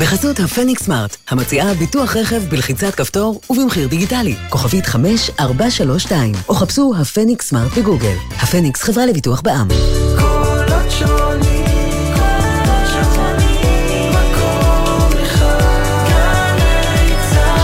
בחסות הפניקס סמארט, המציעה ביטוח רכב בלחיצת כפתור ובמחיר דיגיטלי. כוכבית 5432, או חפשו הפניקס סמארט בגוגל. הפניקס חברה לביטוח בע"מ. קולות שונים, מקום אחד, גלי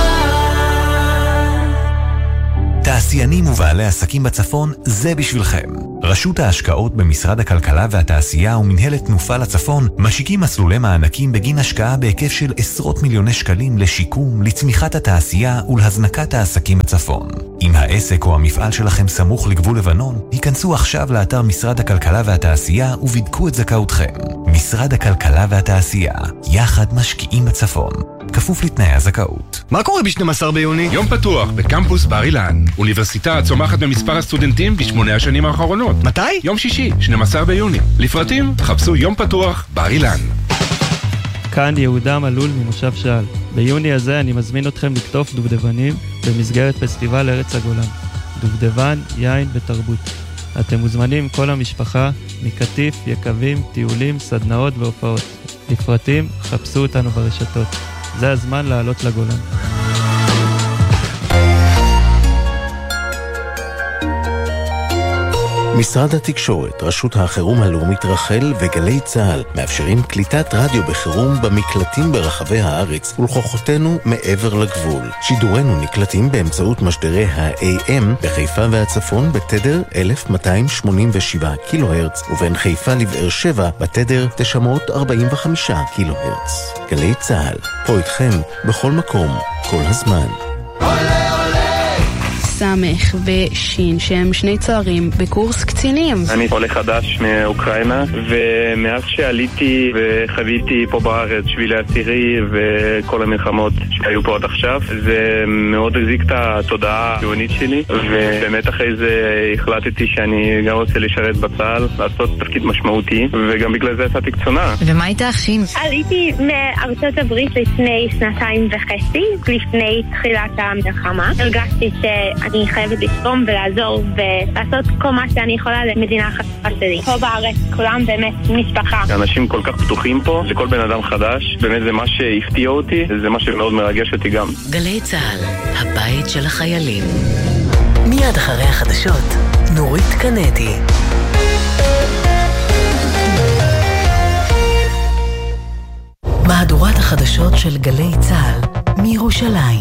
צהל. תעשיינים ובעלי עסקים בצפון, זה בשבילכם. רשות ההשקעות במשרד הכלכלה והתעשייה ומנהלת תנופה לצפון משיקים מסלולי מענקים בגין השקעה בהיקף של עשרות מיליוני שקלים לשיקום, לצמיחת התעשייה ולהזנקת העסקים בצפון. אם העסק או המפעל שלכם סמוך לגבול לבנון, היכנסו עכשיו לאתר משרד הכלכלה והתעשייה ובדקו את זכאותכם. משרד הכלכלה והתעשייה, יחד משקיעים בצפון. כפוף לתנאי הזכאות. מה קורה ב-12 ביוני? יום פתוח בקמפוס בר אילן. אוניברסיטה צומחת במספר הסטודנטים ב8 השנים האחרונות. מתי? יום שישי, 12 ביוני. לפרטים, חפשו יום פתוח בר אילן. כאן יהודה מלול ממושב שעל. ביוני הזה אני מזמין אתכם לקטוף דובדבנים במסגרת פסטיבל ארץ הגולן. דובדבן, יין ותרבות. אתם מוזמנים כל המשפחה, מקטיף, יקבים, טיולים, סדנאות והופעות. לפרטים, חפשו אותנו ברשתות. זה הזמן לעלות לגולן. משרד התקשורת, רשות החירום הלאומית רחל וגלי צהל מאפשרים קליטת רדיו בחירום במקלטים ברחבי הארץ ולכוחותינו מעבר לגבול. שידורנו נקלטים באמצעות משדרי ה-AM בחיפה והצפון בתדר 1287 קילו הרץ ובין חיפה לבאר שבע בתדר 945 קילו הרץ. גלי צהל, פה איתכם בכל מקום, כל הזמן. סמך ושין שהם שני צוערים בקורס קצינים. אני עולה חדש מאוקראינה, ומאז שעליתי וחוויתי פה בארץ שבילי הצירי וכל המלחמות שהיו פה עד עכשיו, זה מאוד החזיק את התודעה הציונית שלי, ובאמת אחרי זה החלטתי שאני גם רוצה לשרת בצה"ל, לעשות תפקיד משמעותי, וגם בגלל זה יצאתי קצונה. ומה הייתה שין? עליתי מארצות הברית לפני 2.5 לפני תחילת המלחמה. הרגשתי אני חייבת לתרום ולעזור ולעשות כל מה שאני יכולה למדינה החדשה שלי. פה בארץ כולם באמת משפחה. אנשים כל כך פתוחים פה, לכל בן אדם חדש, באמת זה מה שהפתיע אותי, זה מה שמאוד מרגש אותי גם. גלי צהל, הבית של החיילים. מיד אחרי החדשות, נורית קנדי. מהדורת החדשות של גלי צהל מירושלים.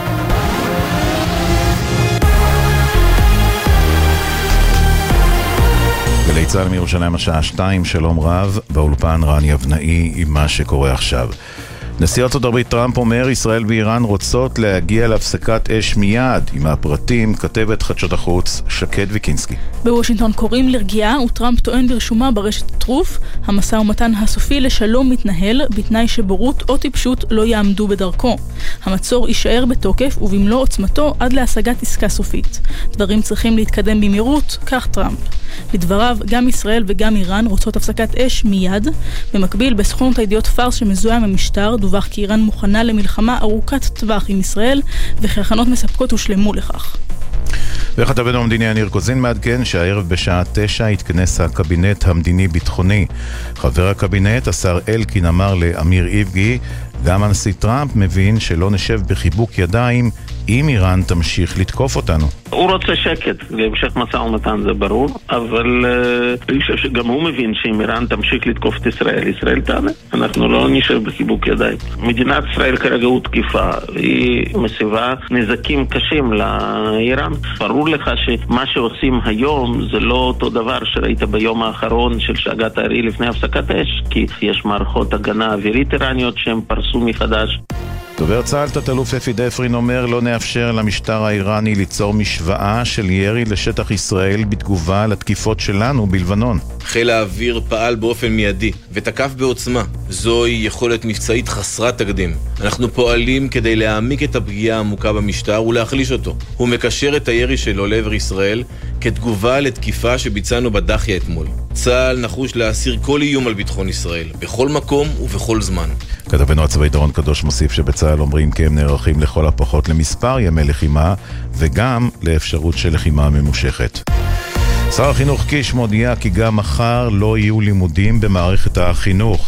גלי צהל מירושלים השעה 2, שלום רב, באולפן רן יבנאי עם מה שקורה עכשיו. נשיא ארצות הברית טראמפ אומר, ישראל ואיראן רוצות להגיע להפסקת אש מיד. עם הפרטים כתבת חדשות החוץ שקד ויקינסקי. בוושינגטון קוראים לרגיעה, וטראמפ טוען ברשומה ברשת טרוף, המשא ומתן הסופי לשלום מתנהל בתנאי שבורות או טיפשות לא יעמדו בדרכו. המצור יישאר בתוקף ובמלוא עוצמתו עד להשגת עסקה סופית. דברים צריכים להתקדם במהירות, כך טראמפ. לדבריו, גם ישראל וגם איראן רוצות הפסקת אש מיד. במקביל, בסוכנות הידיעות פארס שמזוהה מהמשטר, דווח כי איראן מוכנה למלחמה ארוכת טווח עם ישראל, וכהכנות מספקות הושלמו לכך. וכתבנו המדיני יניר קוזין מעדכן שהערב בשעה 9 התכנס הקבינט המדיני-ביטחוני. חבר הקבינט, השר אלקין, אמר לאמיר איבגי, גם הנשיא טראמפ מבין שלא נשב בחיבוק ידיים אם איראן תמשיך לתקוף אותנו. הוא רוצה שקט, להמשך משא ומתן זה ברור, אבל אני חושב שגם הוא מבין שאם איראן תמשיך לתקוף את ישראל, ישראל תענה. אנחנו לא נשב בחיבוק ידיים. מדינת ישראל כרגע הוא תקיפה, היא מסיבה נזקים קשים לאיראן. ברור לך שמה שעושים היום זה לא אותו דבר שראית ביום האחרון של שאגת הארי לפני הפסקת אש, כי יש מערכות הגנה אווירית איראניות שהם פרסו מחדש. דובר צה"ל תת-אלוף אפי דפרין אומר, לא נאפשר למשטר האיראני ליצור משוואה של ירי לשטח ישראל בתגובה לתקיפות שלנו בלבנון. חיל האוויר פעל באופן מיידי ותקף בעוצמה. זוהי יכולת מבצעית חסרת תקדים. אנחנו פועלים כדי להעמיק את הפגיעה העמוקה במשטר ולהחליש אותו. הוא מקשר את הירי שלו לעבר ישראל כתגובה לתקיפה שביצענו בדחיה אתמול. צה"ל נחוש להסיר כל איום על ביטחון ישראל, בכל מקום ובכל זמן. כתבנו הצבאי דורון קדוש מוסיף שבצה"ל אומרים כי הם נערכים לכל הפחות למספר ימי לחימה וגם לאפשרות של לחימה ממושכת. שר החינוך קיש מודיע כי גם מחר לא יהיו לימודים במערכת החינוך.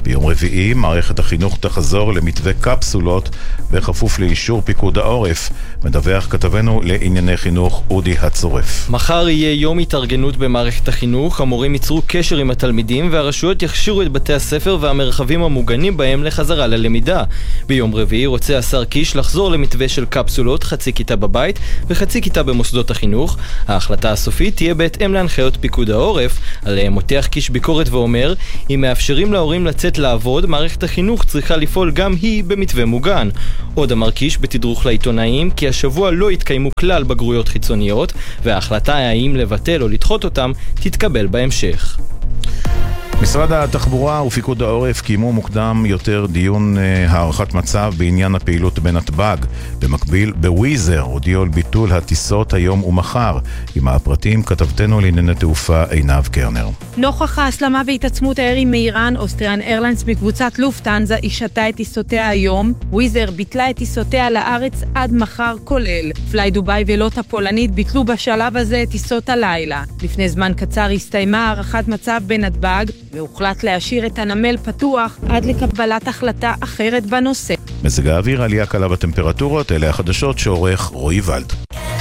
ביום רביעי מערכת החינוך תחזור למתווה קפסולות בכפוף לאישור פיקוד העורף. מדווח כתבנו לענייני חינוך אודי הצורף. מחר יהיה יום התארגנות במערכת החינוך, המורים ייצרו קשר עם התלמידים והרשויות יכשירו את בתי הספר והמרחבים המוגנים בהם לחזרה ללמידה. ביום רביעי רוצה השר קיש לחזור למתווה של קפסולות, חצי כיתה בבית וחצי כיתה במוסדות החינוך. ההחלטה הסופית תהיה בהתאם להנחיות פיקוד העורף, עליהם מותח קיש ביקורת ואומר, אם מאפשרים להורים לצאת לעבוד, מערכת החינוך צריכה לפעול גם היא במתווה מוגן. עוד אמר קיש בתדרוך לעיתונאים כי השבוע לא יתקיימו כלל בגרויות חיצוניות, וההחלטה האם לבטל או לדחות אותם תתקבל בהמשך. משרד התחבורה ופיקוד העורף קיימו מוקדם יותר דיון הערכת מצב בעניין הפעילות בנתב"ג. במקביל, בוויזר הודיעו על ביטול הטיסות היום ומחר. עם הפרטים כתבתנו לענייני תעופה עינב קרנר. נוכח ההסלמה והתעצמות האירים מאיראן, אוסטריאן איירליינס מקבוצת לופטהנזה השתה את טיסותיה היום. וויזר ביטלה את טיסותיה לארץ עד מחר כולל. פליי דוביי ולוט הפולנית ביטלו בשלב הזה את טיסות הלילה. לפני זמן קצר הסתיימה הערכת מצב בנתב"ג, והוחלט להשאיר את הנמל פתוח עד לקבלת החלטה אחרת בנושא. מזג האוויר, עלייה קלה בטמפרטורות, אלה החדשות שעורך רועי ולד.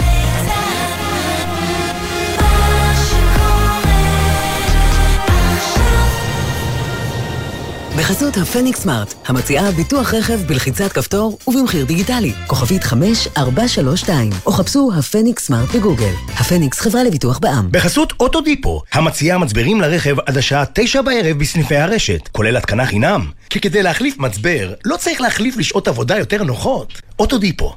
בחסות הפניקס סמארט, המציעה ביטוח רכב בלחיצת כפתור ובמחיר דיגיטלי. כוכבית 5432, או חפשו הפניקס סמארט בגוגל. הפניקס חברה לביטוח בע"מ. בחסות אוטודיפו, המציעה מצברים לרכב עד השעה 9 בערב בסניפי הרשת, כולל התקנה חינם. כי כדי להחליף מצבר, לא צריך להחליף לשעות עבודה יותר נוחות. אוטודיפו.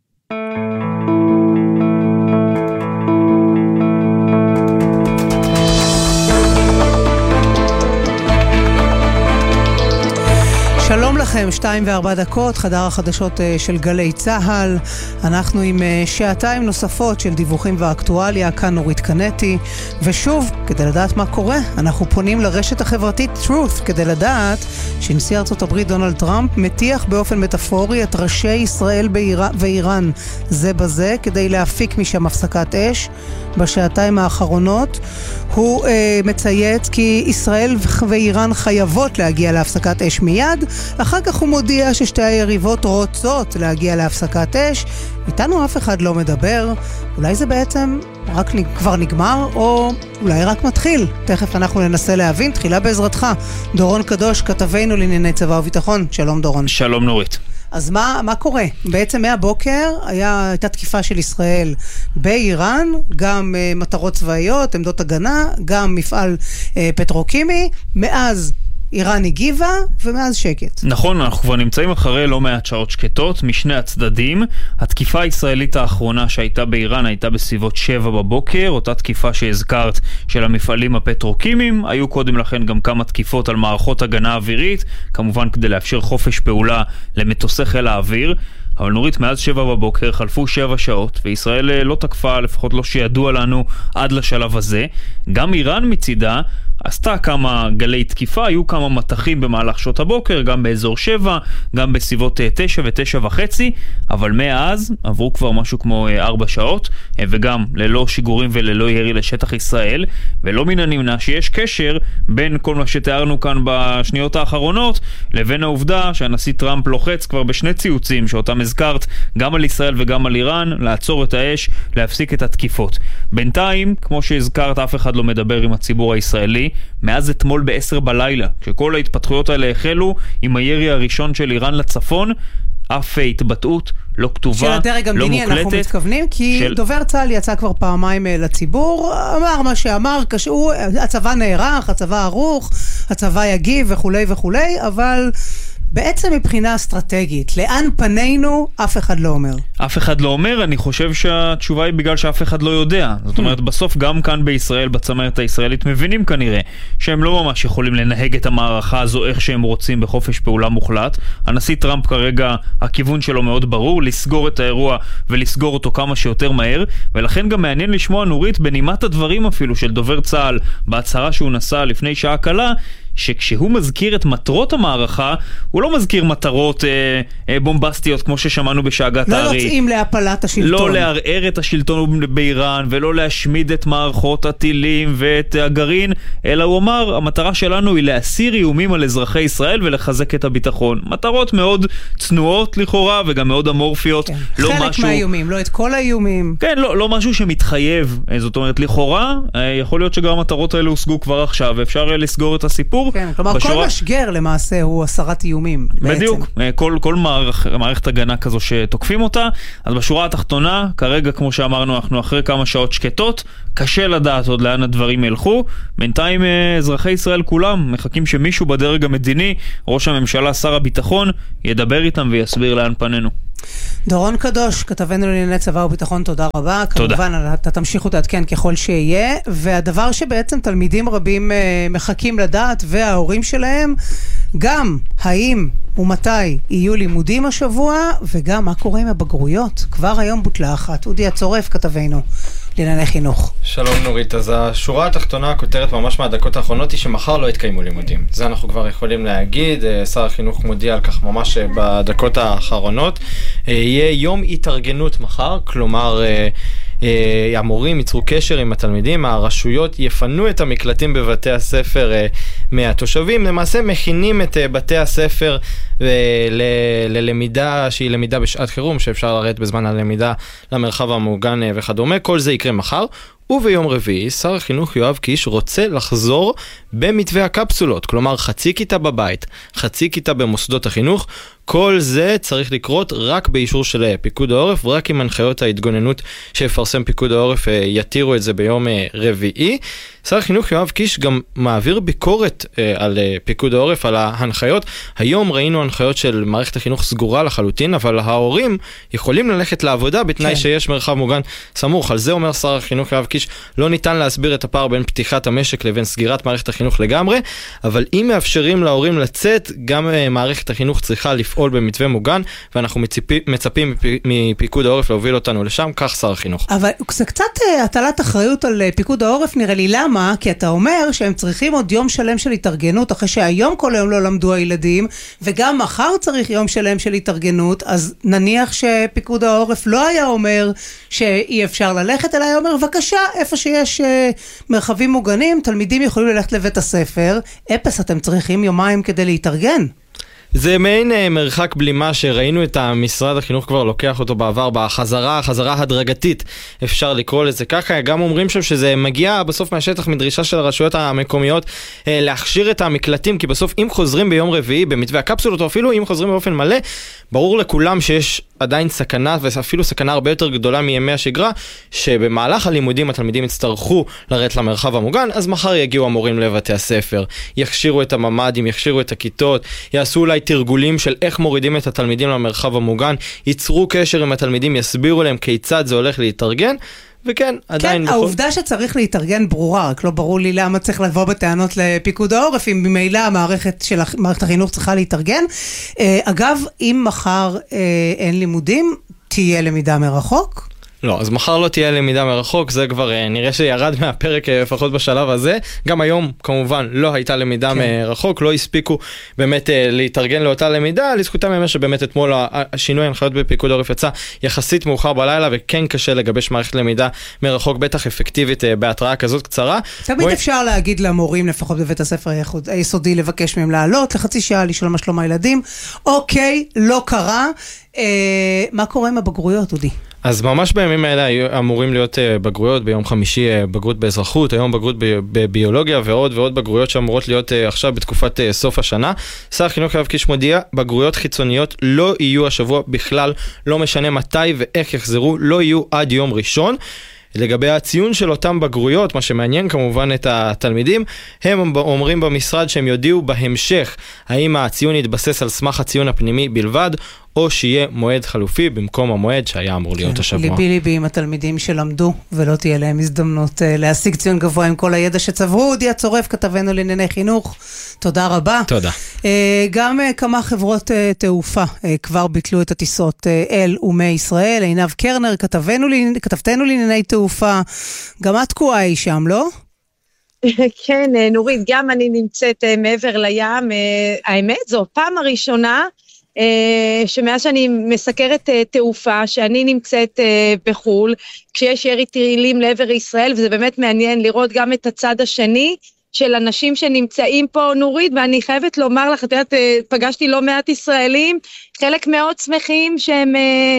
שלום לכם, 2:04, חדר החדשות של גלי צהל. אנחנו עם שעתיים נוספות של דיווחים ואקטואליה, כאן נורית קנטי. ושוב, כדי לדעת מה קורה, אנחנו פונים לרשת החברתית Truth, כדי לדעת שנשיא ארצות הברית דונלד טראמפ מטיח באופן מטאפורי את ראשי ישראל ואיראן זה בזה, כדי להפיק משם הפסקת אש. בשעתיים האחרונות הוא מצייץ כי ישראל ואיראן חייבות להגיע להפסקת אש מיד. אחר כך הוא מודיע ששתי היריבות רוצות להגיע להפסקת אש. איתנו אף אחד לא מדבר. אולי זה בעצם רק כבר נגמר, או אולי רק מתחיל. תכף אנחנו ננסה להבין. תחילה בעזרתך, דורון קדוש, כתבנו לענייני צבא וביטחון. שלום דורון. שלום נורית. אז מה קורה? בעצם מהבוקר הייתה תקיפה של ישראל באיראן, גם מטרות צבאיות, עמדות הגנה, גם מפעל פטרוקימי. מאז איראן הגיבה, ומאז שקט. נכון, אנחנו כבר נמצאים אחרי לא מעט שעות שקטות משני הצדדים. התקיפה הישראלית האחרונה שהייתה באיראן הייתה בסביבות 7 בבוקר, אותה תקיפה שהזכרת של המפעלים הפטרוקימיים. היו קודם לכן גם כמה תקיפות על מערכות הגנה אווירית, כמובן כדי לאפשר חופש פעולה למטוסי חיל האוויר. אבל נורית, מאז 7 בבוקר חלפו 7 שעות, וישראל לא תקפה, לפחות לא שידוע לנו עד לשלב הזה. גם איראן מצידה עשתה כמה גלי תקיפה, היו כמה מתחים במהלך שעות הבוקר, גם באזור 7, גם בסביבות 9 ו9.5, אבל מאז עברו כבר משהו כמו 4 שעות, וגם ללא שיגורים וללא ירי לשטח ישראל, ולא מן הנמנע שיש קשר בין כל מה שתיארנו כאן בשניות האחרונות, לבין העובדה שהנשיא טראמפ לוחץ כבר בשני ציוצים שאותם הזכרת, גם על ישראל וגם על איראן, לעצור את האש, להפסיק את התקיפות. בינתיים, כמו שהזכרת, אף אחד לא מדבר עם הציבור הישראלי, מאז אתמול ב-10 בלילה, כשכל ההתפתחויות האלה החלו עם הירי הראשון של איראן לצפון, אף התבטאות לא כתובה, של הדרג המדיני, לא מוקלטת. אנחנו מתכוונים, כי דובר צה"ל יצא כבר פעמיים לציבור, אמר מה שאמר, הצבא נערך, הצבא ערוך, הצבא יגיב וכו' וכו', אבל בעצם מבחינה אסטרטגית, לאן פנינו, אף אחד לא אומר. אף אחד לא אומר, אני חושב שהתשובה היא בגלל שאף אחד לא יודע. זאת אומרת, בסוף גם כאן בישראל, בצמרת הישראלית, מבינים כנראה שהם לא ממש יכולים לנהג את המערכה הזו איך שהם רוצים בחופש פעולה מוחלט. הנשיא טראמפ כרגע, הכיוון שלו מאוד ברור, לסגור את האירוע ולסגור אותו כמה שיותר מהר, ולכן גם מעניין לשמוע נורית בנימת הדברים אפילו של דובר צה"ל, בהצהרה שהוא נשא לפני שעה קלה, שכשהוא מזכיר את מטרות המערכה, הוא לא מזכיר מטרות בומבסטיות כמו ששמענו בשאגת הארי. לא יוצאים להפלת השלטון. לא לערער את השלטון באיראן, ולא להשמיד את מערכות הטילים ואת הגרעין, אלא הוא אמר, המטרה שלנו היא להסיר איומים על אזרחי ישראל ולחזק את הביטחון. מטרות מאוד צנועות לכאורה, וגם מאוד אמורפיות. כן. לא חלק משהו... מהאיומים, לא את כל האיומים. כן, לא משהו שמתחייב. זאת אומרת, לכאורה, יכול להיות שגם המטרות האלה הושגו כבר עכשיו, ואפשר לסגור את הסיפור. כן, כלומר, כל משגר למעשה הוא הסרת איומים. בדיוק. כל מערכת הגנה כזו שתוקפים אותה. אז בשורה התחתונה, כרגע, כמו שאמרנו, אנחנו אחרי כמה שעות שקטות, קשה לדעת עוד לאן הדברים ילכו. בינתיים אזרחי ישראל כולם מחכים שמישהו בדרג המדיני, ראש הממשלה, שר הביטחון, ידבר איתם ויסביר לאן פנינו. דורון קדוש, כתבנו לענייני צבא וביטחון, תודה רבה. תודה. כמובן, אתה תמשיכו תעדכן ככל שיהיה, והדבר שבעצם תלמידים רבים מחכים לדעת, וההורים שלהם, גם האם ומתי יהיו לימודים השבוע, וגם מה קורה עם הבגרויות. כבר היום בוטלה אחת. אודי הצורף, כתבנו לענייני חינוך. שלום נורית, אז השורה התחתונה, הכותרת ממש מהדקות האחרונות, היא שמחר לא יתקיימו לימודים. זה אנחנו כבר יכולים להגיד, שר החינוך מודיע על כך ממש בדקות האחרונות. יהיה יום התארגנות מחר, כלומר... המורים ייצרו קשר עם התלמידים, הרשויות יפנו את המקלטים בבתי הספר מהתושבים, למעשה מכינים את בתי הספר ללמידה שהיא למידה בשעת חירום, שאפשר לרדת בזמן הלמידה למרחב המוגן וכדומה. כל זה יקרה מחר. וביום רביעי, שר החינוך יואב קיש רוצה לחזור במתווה הקפסולות, כלומר חצי כיתה בבית, חצי כיתה במוסדות החינוך. כל זה צריך לקרות רק באישור של פיקוד העורף, ורק עם הנחיות ההתגוננות שיפרסם פיקוד העורף יתירו את זה ביום רביעי. שר החינוך יואב קיש גם מעביר ביקורת על פיקוד העורף, על ההנחיות. היום ראינו הנחיות של מערכת החינוך סגורה לחלוטין, אבל ההורים יכולים ללכת לעבודה בתנאי שיש מרחב מוגן סמוך. על זה אומר שר החינוך יואב קיש, לא ניתן להסביר את הפער בין פתיחת המשק לבין סגירת מערכת החינוך לגמרי, אבל אם מאפשרים להורים לצאת, גם מערכת החינוך צריכה לפעול במתווה מוגן, ואנחנו מצפים מפיקוד העורף להוביל אותנו לשם, כך שר החינוך. אבל זה קצת הטלת אחריות על פיקוד העורף, נראה לי. למה? כי אתה אומר שהם צריכים עוד יום שלם של התארגנות, אחרי שהיום כל היום לא למדו הילדים, וגם מחר צריך יום שלם של התארגנות, אז נניח שפיקוד העורף לא היה אומר שאי אפשר ללכת, אלא היה אומר, בבקשה, איפה שיש מרחבים מוגנים, תלמידים יכולים ללכת לבית הספר, אפס, אתם צריכים יומיים כדי להתארגן. זה מעין מרחק בלימה שראינו את המשרד החינוך כבר לוקח אותו בעבר, בחזרה הדרגתית, אפשר לקרוא לזה ככה. גם אומרים שם שזה מגיע בסוף מהשטח, מדרישה של הרשויות המקומיות להכשיר את המקלטים, כי בסוף אם חוזרים ביום רביעי במתווה הקפסולות, או אפילו אם חוזרים באופן מלא, ברור לכולם שיש עדיין סכנה, ואפילו סכנה הרבה יותר גדולה מימי השגרה, שבמהלך הלימודים התלמידים יצטרכו לרדת למרחב המוגן. אז מחר יגיעו המורים לבתי הספר, יכשירו את הממ"דים, יכשירו את הכיתות, יעשו אולי תרגולים של איך מורידים את התלמידים למרחב המוגן, ייצרו קשר עם התלמידים, יסבירו להם כיצד זה הולך להתארגן. וכן, עדיין... כן, העובדה שצריך להתארגן ברורה, רק לא ברור לי למה צריך לבוא בטענות לפיקוד העורף, אם ממילא המערכת של מערכת החינוך צריכה להתארגן. אגב, אם מחר אין לימודים, תהיה למידה מרחוק? לא, אז מחר לא תהיה למידה מרחוק, זה כבר נראה שירד מהפרק לפחות בשלב הזה. גם היום כמובן לא הייתה למידה מרחוק, לא הספיקו באמת להתארגן לאותה למידה. לזכותם אומר שבאמת אתמול השינוי ההנחיות בפיקוד העורף יצא יחסית מאוחר בלילה, וכן קשה לגבש מערכת למידה מרחוק, בטח אפקטיבית בהתראה כזאת קצרה. תמיד אפשר להגיד למורים, לפחות בבית הספר היסודי, לבקש מהם לעלות לחצי שעה, לשאול מה שלום הילדים. אוקיי, לא קרה. מה קורה עם הבגרויות, אודי? אז ממש בימים האלה אמורים להיות בגרויות, ביום חמישי בגרות באזרחות, היום בגרות בביולוגיה ועוד בגרויות שאמורות להיות עכשיו בתקופת סוף השנה. שר החינוך יואב קיש מודיע, בגרויות חיצוניות לא יהיו השבוע בכלל, לא משנה מתי ואיך יחזרו, לא יהיו עד יום ראשון. לגבי הציון של אותם בגרויות, מה שמעניין כמובן את התלמידים, הם אומרים במשרד שהם יודיעו בהמשך האם הציון יתבסס על סמך הציון הפנימי בלבד, או שיהיה מועד חלופי במקום המועד שהיה אמור להיות השבוע. ליבי עם התלמידים שלמדו, ולא תהיה להם הזדמנות להשיג ציון גבוה עם כל הידע שצברו. אודי הצורף, כתבנו לענייני חינוך. תודה רבה. תודה. גם כמה חברות תעופה כבר ביטלו את הטיסות אל ומישראל. עינב קרנר, כתבתנו לענייני תעופה. גם את תקועה היא שם, לא? כן, נורית, גם אני נמצאת מעבר לים. האמת, זו פעם הראשונה שמאז שאני מסקרת תעופה, שאני נמצאת בחול, כשיש ירי טילים לעבר ישראל, וזה באמת מעניין לראות גם את הצד השני של אנשים שנמצאים פה, נורית, ואני חייבת לומר לך, את יודעת, פגשתי לא מעט ישראלים, חלק מאוד שמחים שהם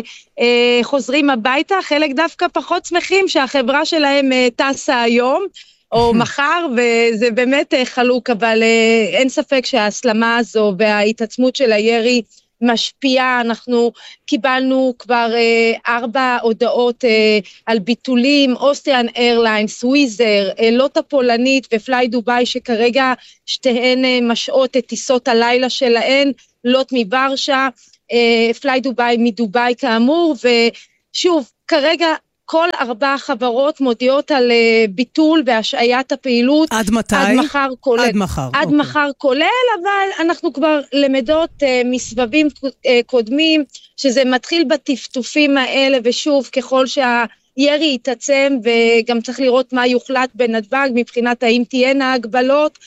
חוזרים הביתה, חלק דווקא פחות שמחים שהחברה שלהם טסה היום, או מחר, וזה באמת חלוק, אבל אין ספק שההסלמה הזו וההתעצמות של הירי משפיעה. אנחנו קיבלנו כבר 4 הודעות על ביטולים, אוסטריאן איירליינס, וויזר, לוטה פולנית ופליי דוביי, שכרגע שתיהן משעות את טיסות הלילה שלהן, לוט מברשה, פליי דוביי מדוביי כאמור, ושוב, כרגע כל 4 חברות מודיעות על ביטול והשעיית הפעילות. עד מתי? עד מחר כולל. עד מחר. עד מחר כולל, אבל אנחנו כבר למדות מסבבים קודמים, שזה מתחיל בטפטופים האלה, ושוב, ככל שהירי יתעצם, וגם צריך לראות מה יוחלט בנתב"ג, מבחינת האם תהיינה הגבלות,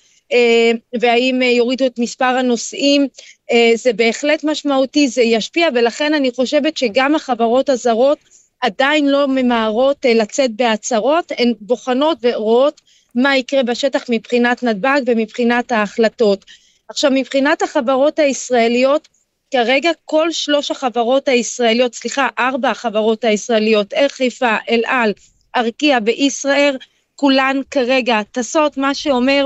והאם יורידו את מספר הנוסעים, זה בהחלט משמעותי, זה ישפיע, ולכן אני חושבת שגם החברות הזרות, עדיין לא ממהרות לצאת בהצהרות, הן בוחנות ורואות מה יקרה בשטח מבחינת נתב"ג ומבחינת ההחלטות. עכשיו, מבחינת החברות הישראליות, כרגע כל 3 החברות הישראליות, 4 החברות הישראליות, אר חיפה, אל על, ארקיע וישראל, כולן כרגע טסות, מה שאומר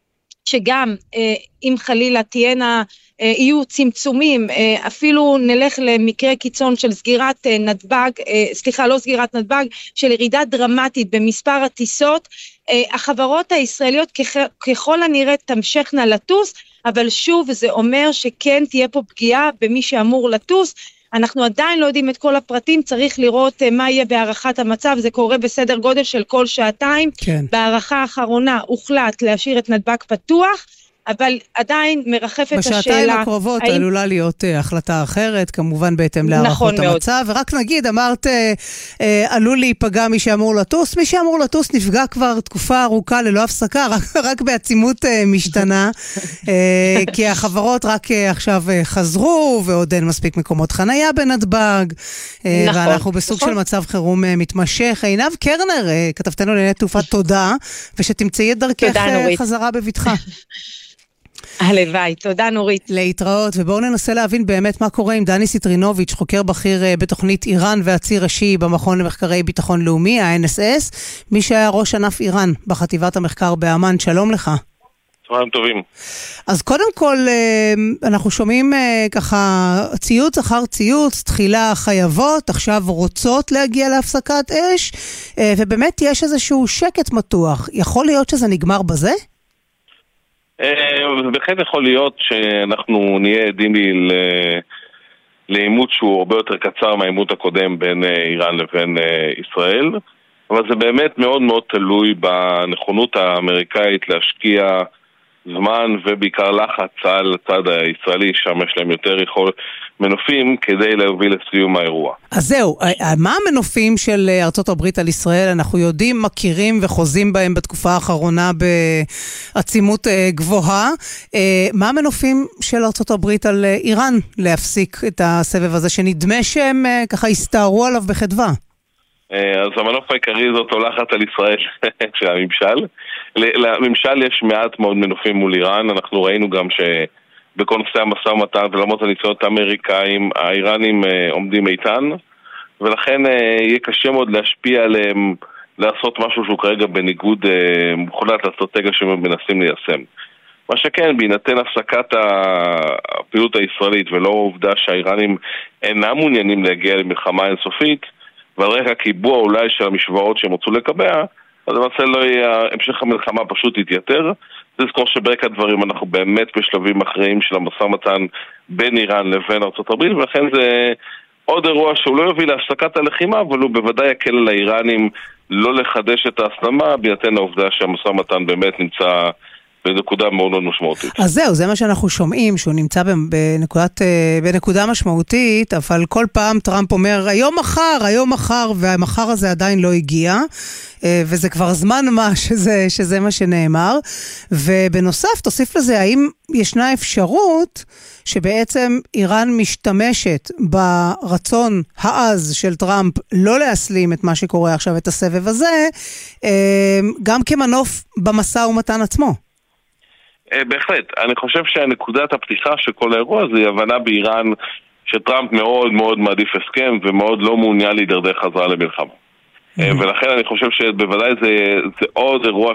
שגם אם חלילה תהיינה, יהיו צמצומים, אפילו נלך למקרה קיצון של סגירת נתב"ג, לא סגירת נתב"ג, של ירידה דרמטית במספר הטיסות, החברות הישראליות ככל הנראה תמשכנה לטוס, אבל שוב זה אומר שכן תהיה פה פגיעה במי שאמור לטוס. אנחנו עדיין לא יודעים את כל הפרטים, צריך לראות מה יהיה בהערכת המצב, זה קורה בסדר גודל של כל שעתיים, כן. בהערכה האחרונה הוחלט להשאיר את נתב"ג פתוח, אבל עדיין מרחפת השאלה... בשעתיים הקרובות עלולה להיות החלטה אחרת, כמובן בהתאם להערכות המצב, ורק נגיד, אמרת, עלול להיפגע מי שאמור לטוס, מי שאמור לטוס נפגע כבר תקופה ארוכה ללא הפסקה, רק בעצימות משתנה, כי החברות רק עכשיו חזרו, ועוד אין מספיק מקומות חנייה בנתב"ג, ואנחנו בסוג של מצב חירום מתמשך. עינב קרנר, כתבתנו לענייני תעופה, תודה, ושתמצאי את דרכך חזרה בבטחה. הלוואי, תודה נורית. להתראות, ובואו ננסה להבין באמת מה קורה עם דני סיטרינוביץ', חוקר בכיר בתוכנית איראן והציר ראשי במכון למחקרי ביטחון לאומי, ה-NSS, מי שהיה ראש ענף איראן בחטיבת המחקר באמן. שלום לך. צהריים טובים. אז קודם כל, אנחנו שומעים ככה ציוץ אחר ציוץ, תחילה חייבות, עכשיו רוצות להגיע להפסקת אש, ובאמת יש איזשהו שקט מתוח. יכול להיות שזה נגמר בזה? בהחלט יכול להיות שאנחנו נהיה עדים לעימות שהוא הרבה יותר קצר מהעימות הקודם בין איראן לבין ישראל, אבל זה באמת מאוד מאוד תלוי בנכונות האמריקאית להשקיע זמן ובעיקר לחץ על הצד הישראלי, שם יש להם יותר מנופים כדי להוביל לסיום האירוע. אז זהו, מה המנופים של ארצות הברית על ישראל? אנחנו יודעים, מכירים וחוזים בהם בתקופה האחרונה בעצימות גבוהה. מה המנופים של ארצות הברית על איראן להפסיק את הסבב הזה, שנדמה שהם ככה הסתערו עליו בחדווה? אז המנוף העיקרי זאת הולכת על ישראל של הממשל. לממשל יש מעט מאוד מנופים מול איראן. אנחנו ראינו גם שבכל נושא המשא ומתן ולמרות הניסיונות האמריקאים, האיראנים עומדים איתן, ולכן יהיה קשה מאוד להשפיע עליהם, לעשות משהו שהוא כרגע בניגוד מוחלט לאסטרטגיה שהם מנסים ליישם. מה שכן, בהינתן הפסקת הפעילות הישראלית ולא העובדה שהאיראנים אינם מעוניינים להגיע למלחמה אינסופית, ועל רקע קיבוע אולי של המשוואות שהם רוצו לקבע, אז למעשה לא יהיה, המשך המלחמה פשוט יתייתר. לזכור שברקע הדברים אנחנו באמת בשלבים אחרים של המשא ומתן בין איראן לבין ארצות הברית, ולכן זה עוד אירוע שהוא לא יוביל להפסקת הלחימה, אבל הוא בוודאי יקל על האיראנים לא לחדש את ההסלמה, בהינתן העובדה שהמשא ומתן באמת נמצא בנקודה מאוד מאוד משמעותית. אז זהו, זה מה שאנחנו שומעים, שהוא נמצא בנקודה משמעותית, אבל כל פעם טראמפ אומר, היום מחר, והמחר הזה עדיין לא הגיע, וזה כבר זמן מה שזה מה שנאמר. ובנוסף, תוסיף לזה, האם ישנה אפשרות שבעצם איראן משתמשת ברצון העז של טראמפ לא להסלים את מה שקורה עכשיו, את הסבב הזה, גם כמנוף במשא ומתן עצמו? בהחלט. אני חושב שהנקודת הפתיחה של כל האירוע זה היא הבנה באיראן שטראמפ מאוד מאוד מעדיף הסכם ומאוד לא מעוניין להידרדר חזרה למלחמה. ולכן אני חושב שבוודאי זה עוד אירוע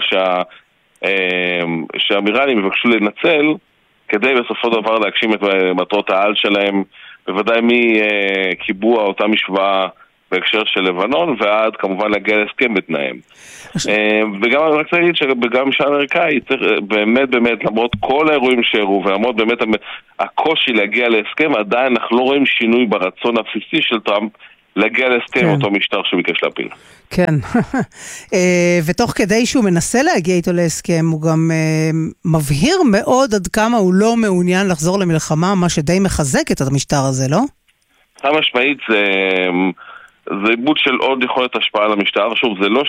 שהאמירנים יבקשו לנצל כדי בסופו דבר להגשים את מטרות העל שלהם, בוודאי מקיבוע אותה משוואה בהקשר של לבנון, ועד כמובן להגיע להסכם בתנאים. וגם אני רק להגיד שגם משל האמריקאי, באמת, למרות כל האירועים שהראו, ולמרות באמת הקושי להגיע להסכם, עדיין אנחנו לא רואים שינוי ברצון הבסיסי של טראמפ להגיע להסכם אותו משטר שביקש להפיל. כן, ותוך כדי שהוא מנסה להגיע איתו להסכם, הוא גם מבהיר מאוד עד כמה הוא לא מעוניין לחזור למלחמה, מה שדי מחזק את המשטר הזה, לא? המשמעית זה איבוד של עוד יכולת השפעה על המשטר. שוב, זה לא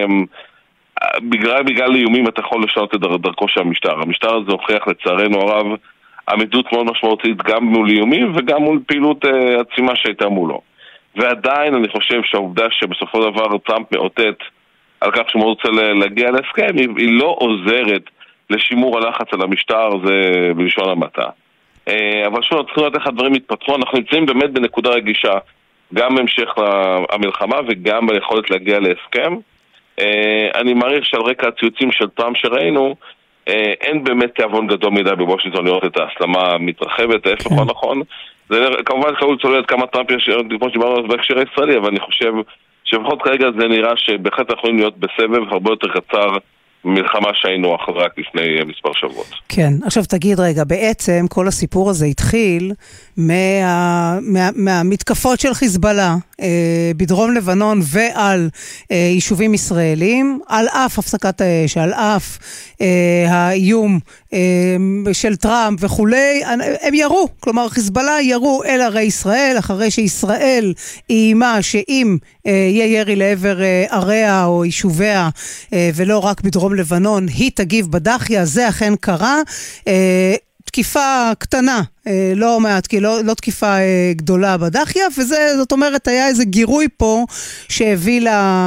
בגלל איומים אתה יכול לשנות את דרכו של המשטר. המשטר הזה הוכיח לצערנו הרב עמידות מאוד משמעותית גם מול איומים וגם מול פעילות עצימה שהייתה מולו. ועדיין אני חושב שהעובדה שבסופו דבר טראמפ מאותת על כך שהוא רוצה להגיע להסכם, היא לא עוזרת לשימור הלחץ על המשטר, זה בלשון המעטה. אבל שוב, צריכים לדעת איך הדברים יתפתחו. אנחנו נמצאים באמת בנקודה רגישה, גם בהמשך המלחמה וגם ביכולת להגיע להסכם. אני מעריך שעל רקע הציוצים של טראמפ שראינו, אין באמת תיאבון גדול מדי בוושינגטון לראות את ההסלמה מתרחבת, ההפך הוא נכון. זה כמובן חייב לצולל כמה טראמפ יש, כמו שדיברנו בהקשר הישראלי, אבל אני חושב שבכל כרגע זה נראה שבהחלט יכולים להיות בסבב הרבה יותר קצר מלחמה שהיינו אחרי רק לפני מספר שבועות. כן, עכשיו תגיד רגע, בעצם כל הסיפור הזה התחיל מהמתקפות של חיזבאללה בדרום לבנון ועל יישובים ישראלים, על אף הפסקת האש, על אף האיום של טראמפ וכולי, הם ירו, כלומר חיזבאללה ירו אל ערי ישראל, אחרי שישראל איימה שאם יהיה ירי לעבר עריה או יישוביה ולא רק בדרום לבנון, היא תגיב בדחיה. זה אכן קרה. תקיפה קטנה, לא מעט, כי לא תקיפה גדולה בדחיה, זאת אומרת, היה איזה גירוי פה שהביא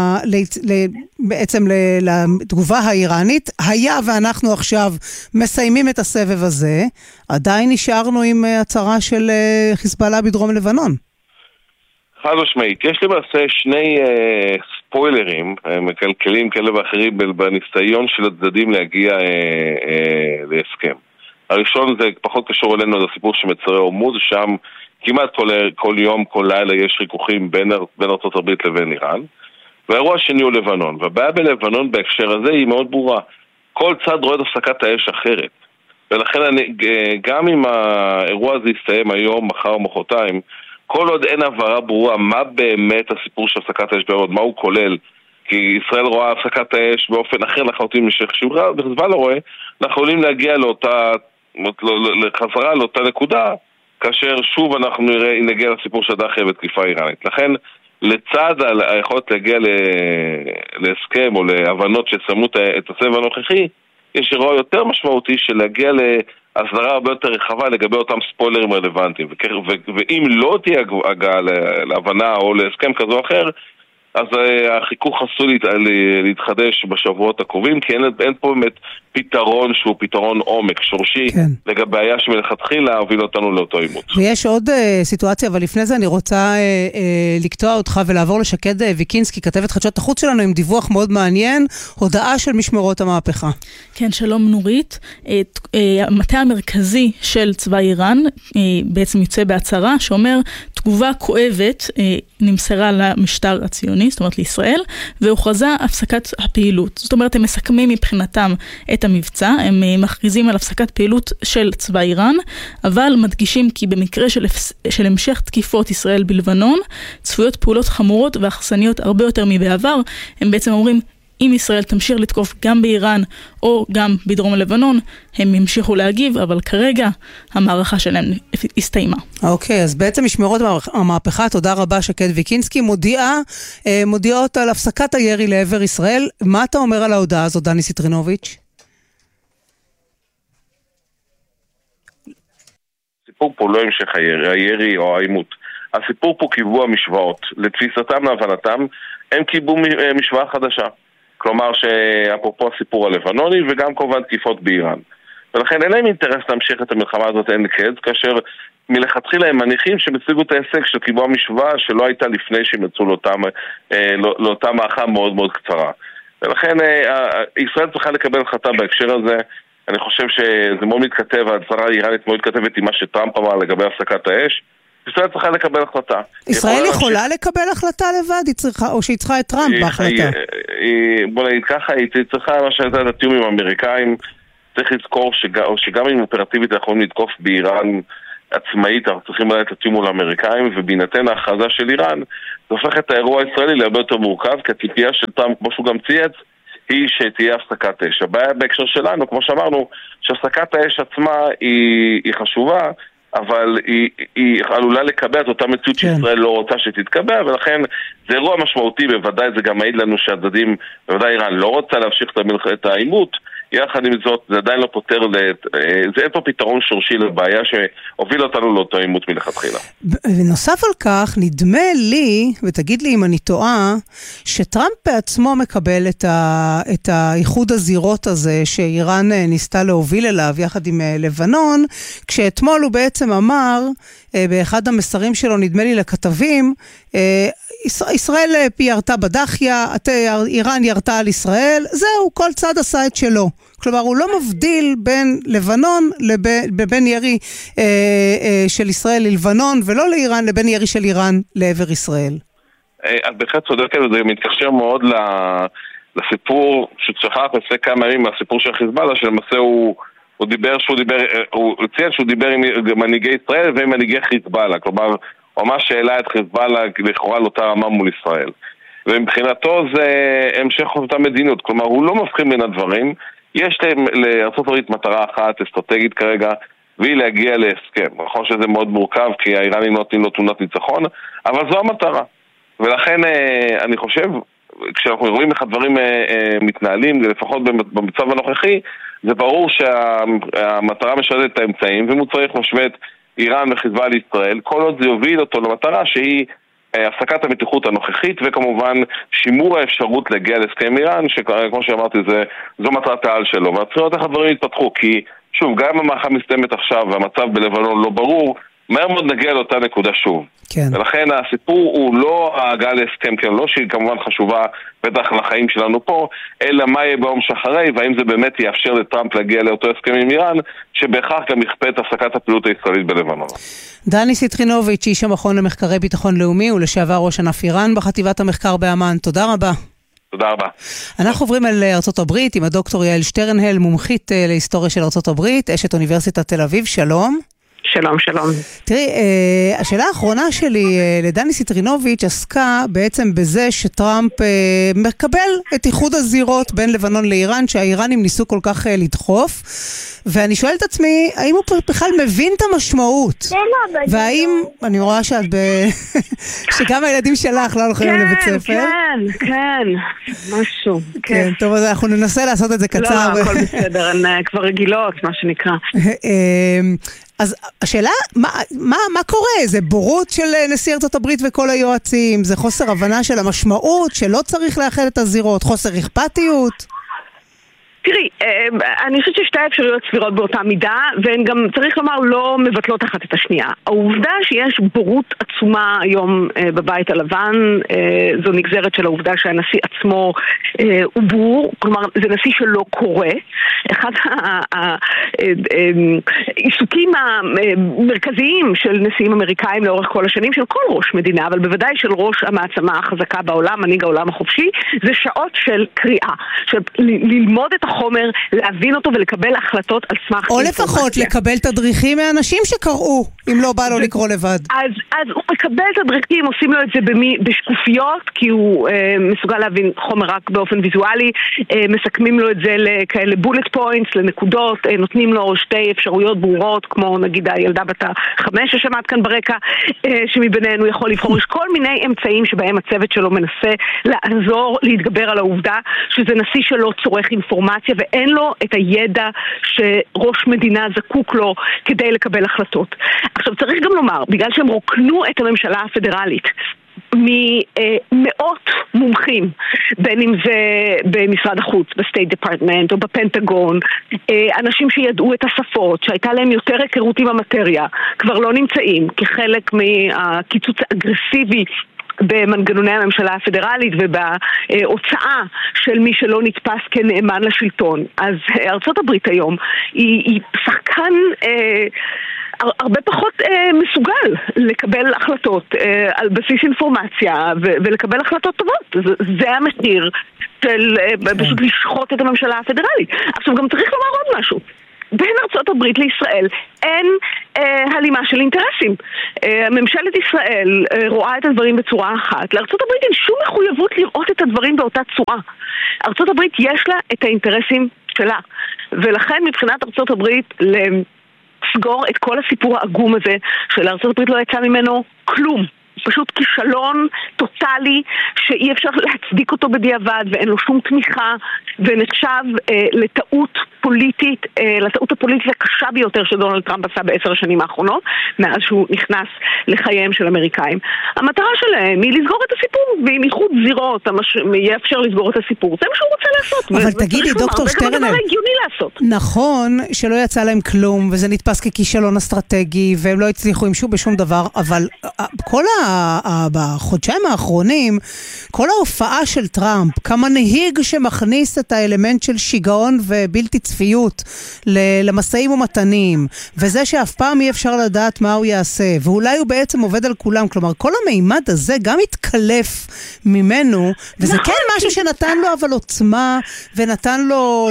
בעצם לתגובה האיראנית. היה ואנחנו עכשיו מסיימים את הסבב הזה, עדיין נשארנו עם הצהרה של חיזבאללה בדרום לבנון. חד משמעית, יש למעשה שני ספוילרים מקלקלים כאלה ואחרים בניסיון של הצדדים להגיע להסכם. הראשון זה פחות קשור אלינו, זה הסיפור שמצרי הורמוז, שם כמעט כל יום, כל לילה יש ריכוחים בין ארצות הברית לבין איראן. והאירוע השני הוא לבנון, והבעיה בלבנון בהקשר הזה היא מאוד ברורה. כל צד רואה את הפסקת האש אחרת. ולכן גם אם האירוע הזה יסתיים היום, מחר או מחרתיים, כל עוד אין הבהרה ברורה מה באמת הסיפור של הפסקת האש בעוד, מה הוא כולל, כי ישראל רואה הפסקת האש באופן אחר לחלוטין משחשיבה, וחיזבאללה לא רואה, אנחנו יכולים להגיע לחזרה לאותה נקודה, כאשר שוב אנחנו נגיע לסיפור של דחיה בתקיפה איראנית. לכן, לצד היכולת להגיע להסכם או להבנות שסיימו את הסבב הנוכחי, יש אירוע יותר משמעותי של להגיע להסדרה הרבה יותר רחבה לגבי אותם ספוילרים רלוונטיים. ואם לא תהיה הגעה להבנה או להסכם כזו או אחר, אז החיכוך עשוי להתחדש בשבועות הקרובים, כי אין פה באמת פתרון שהוא פתרון עומק, שורשי, לגבי בעיה שמלכתחילה הוביל אותנו לאותו עימות. ויש עוד סיטואציה, אבל לפני זה אני רוצה לקטוע אותך ולעבור לשקד ויקינסקי, כתבת חדשות החוץ שלנו, עם דיווח מאוד מעניין, הודעה של משמרות המהפכה. כן, שלום נורית. המטה המרכזי של צבא איראן בעצם יוצא בהצהרה, שאומר, תגובה כואבת נמסרה למשטר הציוני, זאת אומרת לישראל, והוכרזה הפסקת הפעילות. זאת אומרת, הם מסכמים מבחינתם את המבצע, הם מכריזים על הפסקת פעילות של צבא איראן, אבל מדגישים כי במקרה של המשך תקיפות ישראל בלבנון, צפויות פעולות חמורות ואכסניות הרבה יותר מבעבר. הם בעצם אומרים, אם ישראל תמשיך לתקוף גם באיראן או גם בדרום הלבנון, הם ימשיכו להגיב, אבל כרגע המערכה שלהם הסתיימה. אוקיי, אז בעצם משמרות המהפכה, תודה רבה שקד ויקינסקי, מודיעות על הפסקת הירי לעבר ישראל. מה אתה אומר על ההודעה הזאת, דני סיטרינוביץ'? הסיפור פה לא המשך הירי או העימות. הסיפור פה קיבוע משוואות. לתפיסתם, להבנתם, הם קיבעו משוואה חדשה. כלומר שאפרופו הסיפור הלבנוני וגם כמובן תקיפות באיראן. ולכן אין להם אינטרס להמשיך את המלחמה הזאת אין קץ, כאשר מלכתחילה הם מניחים שהם השיגו את ההישג של קיבוע משוואה שלא הייתה לפני שהם יצאו לאותה מערכה מאוד מאוד קצרה. ולכן ישראל צריכה לקבל החלטה בהקשר הזה. אני חושב שזה מאוד מתכתב, ההצהרה האיראנית מאוד מתכתבת עם מה שטראמפ אמר לגבי הפסקת האש. ישראל צריכה לקבל החלטה. ישראל יכולה לקבל החלטה לבד, או שהיא צריכה את טראמפ בהחלטה? בוא נגיד ככה, היא צריכה מה שהייתה את התיאום עם האמריקאים. צריך לזכור שגם אם אופרטיבית אנחנו יכולים לתקוף באיראן עצמאית, אנחנו צריכים לדעת את התיאום מול האמריקאים, ובהינתן ההכרזה של איראן, זה הופך את האירוע הישראלי להרבה יותר מורכב, כי הציפייה של טראמפ, כמו שהוא גם צייץ, היא שתהיה הפסקת אש. הבעיה בהקשר שלנו, כמו שאמרנו, שהפסקת האש עצמה היא חשובה, אבל היא עלולה לקבע את אותה מציאות שישראל לא רוצה שתתקבע, ולכן זה אירוע משמעותי, בוודאי זה גם מעיד לנו שהצדדים, בוודאי איראן לא רוצה להמשיך את העימות, יחד עם זאת, זה עדיין לא פותר, זה אין פה פתרון שורשי לבעיה שהוביל אותנו לאותו עימות מלכתחילה. ונוסף על כך, נדמה לי, ותגיד לי אם אני טועה, שטראמפ בעצמו מקבל את האיחוד הזירות הזה שאיראן ניסתה להוביל אליו יחד עם לבנון, כשאתמול הוא בעצם אמר, באחד המסרים שלו, נדמה לי לכתבים, ישראל ירתה בדחיה, איראן ירתה על ישראל, זהו, כל צד עשה את שלו. כלומר, הוא לא מבדיל בין לבנון לבין ירי של ישראל ללבנון, ולא לאיראן לבין ירי של איראן לעבר ישראל. את בהחלט צודקת, וזה מתקשר מאוד לסיפור שצריכה לפני כמה ימים, מהסיפור של חיזבאללה, שלמעשה הוא ציין שהוא דיבר עם מנהיגי ישראל ועם מנהיגי חיזבאללה, כלומר, הוא ממש שאלה את חיזבאללה לכאורה על אותה רמה מול ישראל. ומבחינתו זה המשך אותה מדיניות, כלומר, הוא לא מבחין בין הדברים. יש לארצות הברית מטרה אחת אסטרטגית כרגע, והיא להגיע להסכם. נכון שזה מאוד מורכב, כי האיראנים נותנים לו תמונת ניצחון, אבל זו המטרה. ולכן אני חושב, כשאנחנו רואים איך הדברים מתנהלים, לפחות במצב הנוכחי, זה ברור שהמטרה משרתת את האמצעים, ואם הוא צריך משווה את איראן וחיזבאללה לישראל, כל עוד זה יוביל אותו למטרה שהיא הפסקת המתיחות הנוכחית, וכמובן שימור האפשרות להגיע להסכם איראן, שכמו שאמרתי, זו מטרת העל שלו. והצריך לראות איך הדברים יתפתחו, כי שוב, גם אם המערכה מסתיימת עכשיו והמצב בלבנון לא ברור, מהר מאוד נגיע לאותה נקודה שוב. כן. ולכן הסיפור הוא לא ההגעה להסכם, כן, לא שהיא כמובן חשובה בטח לחיים שלנו פה, אלא מה יהיה ביום שאחרי, והאם זה באמת יאפשר לטראמפ להגיע לאותו הסכם עם איראן, שבהכרח גם יכפה את הפסקת הפעילות הישראלית בלבנון. דני סיטרינוביץ', איש המכון למחקרי ביטחון לאומי ולשעבר ראש ענף איראן בחטיבת המחקר באמן. תודה רבה. תודה רבה. אנחנו עוברים אל ארצות הברית עם הדוקטור יעל שטרנהל, מומחית להיסטוריה של ארצות הברית, אשת אוניברסיטת תל אביב. שלום. שלום, שלום. תראי, השאלה האחרונה שלי לדני סיטרינוביץ' עסקה בעצם בזה שטראמפ מקבל את איחוד הזירות בין לבנון לאיראן, שהאיראנים ניסו כל כך לדחוף, ואני שואלת את עצמי, האם הוא בכלל מבין את המשמעות? והאם, אני רואה שאת שגם הילדים שלך לא הולכים לבית ספר. כן, משהו. כן, טוב, אז אנחנו ננסה לעשות את זה קצר. לא, הכל בסדר, הן כבר רגילות, מה שנקרא. אז השאלה, מה קורה? זה בורות של נשיא ארצות הברית וכל היועצים? זה חוסר הבנה של המשמעות, שלא צריך לאחד את הזירות? חוסר אכפתיות? תראי, אני חושבת ששתי האפשרויות סבירות באותה מידה, והן גם, צריך לומר, לא מבטלות אחת את השנייה. העובדה שיש בורות עצומה היום בבית הלבן, זו נגזרת של העובדה שהנשיא עצמו הוא בור, כלומר, זה נשיא שלא קורא. אחד העיסוקים המרכזיים של נשיאים אמריקאים לאורך כל השנים, של כל ראש מדינה, אבל בוודאי של ראש המעצמה החזקה בעולם, מנהיג העולם החופשי, זה שעות של קריאה, של ללמוד את החומר, להבין אותו ולקבל החלטות על סמך או לפחות לקבל תדריכים מאנשים שקראו אם לא בא לו לקרוא לבד. אז הוא מקבל את הדרקטים, עושים לו את זה בשקופיות, כי הוא מסוגל להבין חומר רק באופן ויזואלי, מסכמים לו את זה לכאלה בולט פוינטס, לנקודות, נותנים לו שתי אפשרויות ברורות, כמו נגיד הילדה בת 5 ששמעת כאן ברקע, שמבינינו יכול לבחור. יש כל מיני אמצעים שבהם הצוות שלו מנסה לעזור להתגבר על העובדה שזה נשיא שלא צורך אינפורמציה ואין לו את הידע שראש מדינה זקוק לו כדי לקבל החלטות. עכשיו צריך גם לומר, בגלל שהם רוקנו את הממשלה הפדרלית ממאות מומחים, בין אם זה במשרד החוץ, בסטייט דיפרטמנט או בפנטגון, אנשים שידעו את השפות, שהייתה להם יותר היכרות עם המטריה, כבר לא נמצאים כחלק מהקיצוץ האגרסיבי במנגנוני הממשלה הפדרלית ובהוצאה של מי שלא נתפס כנאמן לשלטון. אז ארצות הברית היום היא שחקן הרבה פחות מסוגל לקבל החלטות על בסיס אינפורמציה ולקבל החלטות טובות. זה המחיר של פשוט לשחוט את הממשלה הפדרלית. עכשיו גם צריך לומר עוד משהו. בין ארצות הברית לישראל אין הלימה של אינטרסים. ממשלת ישראל רואה את הדברים בצורה אחת. לארצות הברית אין שום מחויבות לראות את הדברים באותה צורה. ארצות הברית יש לה את האינטרסים שלה. ולכן מבחינת ארצות הברית לסגור את כל הסיפור העגום הזה של ארצות הברית לא יצא ממנו כלום. פשוט כישלון טוטלי שאי אפשר להצדיק אותו בדיעבד ואין לו שום תמיכה ונחשב לטעות פוליטית, לטעות הפוליטית הקשה ביותר שדונלד טראמפ עשה ב10 השנים האחרונות מאז שהוא נכנס לחייהם של אמריקאים. המטרה שלהם היא לסגור את הסיפור ועם איחוד זירות יאפשר לסגור את הסיפור. זה מה שהוא רוצה לעשות. אבל תגידי דוקטור שטרנר, זה גם הדבר הגיוני לעשות. נכון שלא יצא להם כלום וזה נתפס ככישלון אסטרטגי והם לא הצליחו עם בשום דבר, אבל כל בחודשיים האחרונים, כל ההופעה של טראמפ, כמנהיג שמכניס את האלמנט של שיגעון ובלתי צפיות למשאים ומתנים, וזה שאף פעם אי אפשר לדעת מה הוא יעשה, ואולי הוא בעצם עובד על כולם, כלומר, כל המימד הזה גם התקלף ממנו, וזה כן משהו שנתן לו אבל עוצמה, ונתן לו,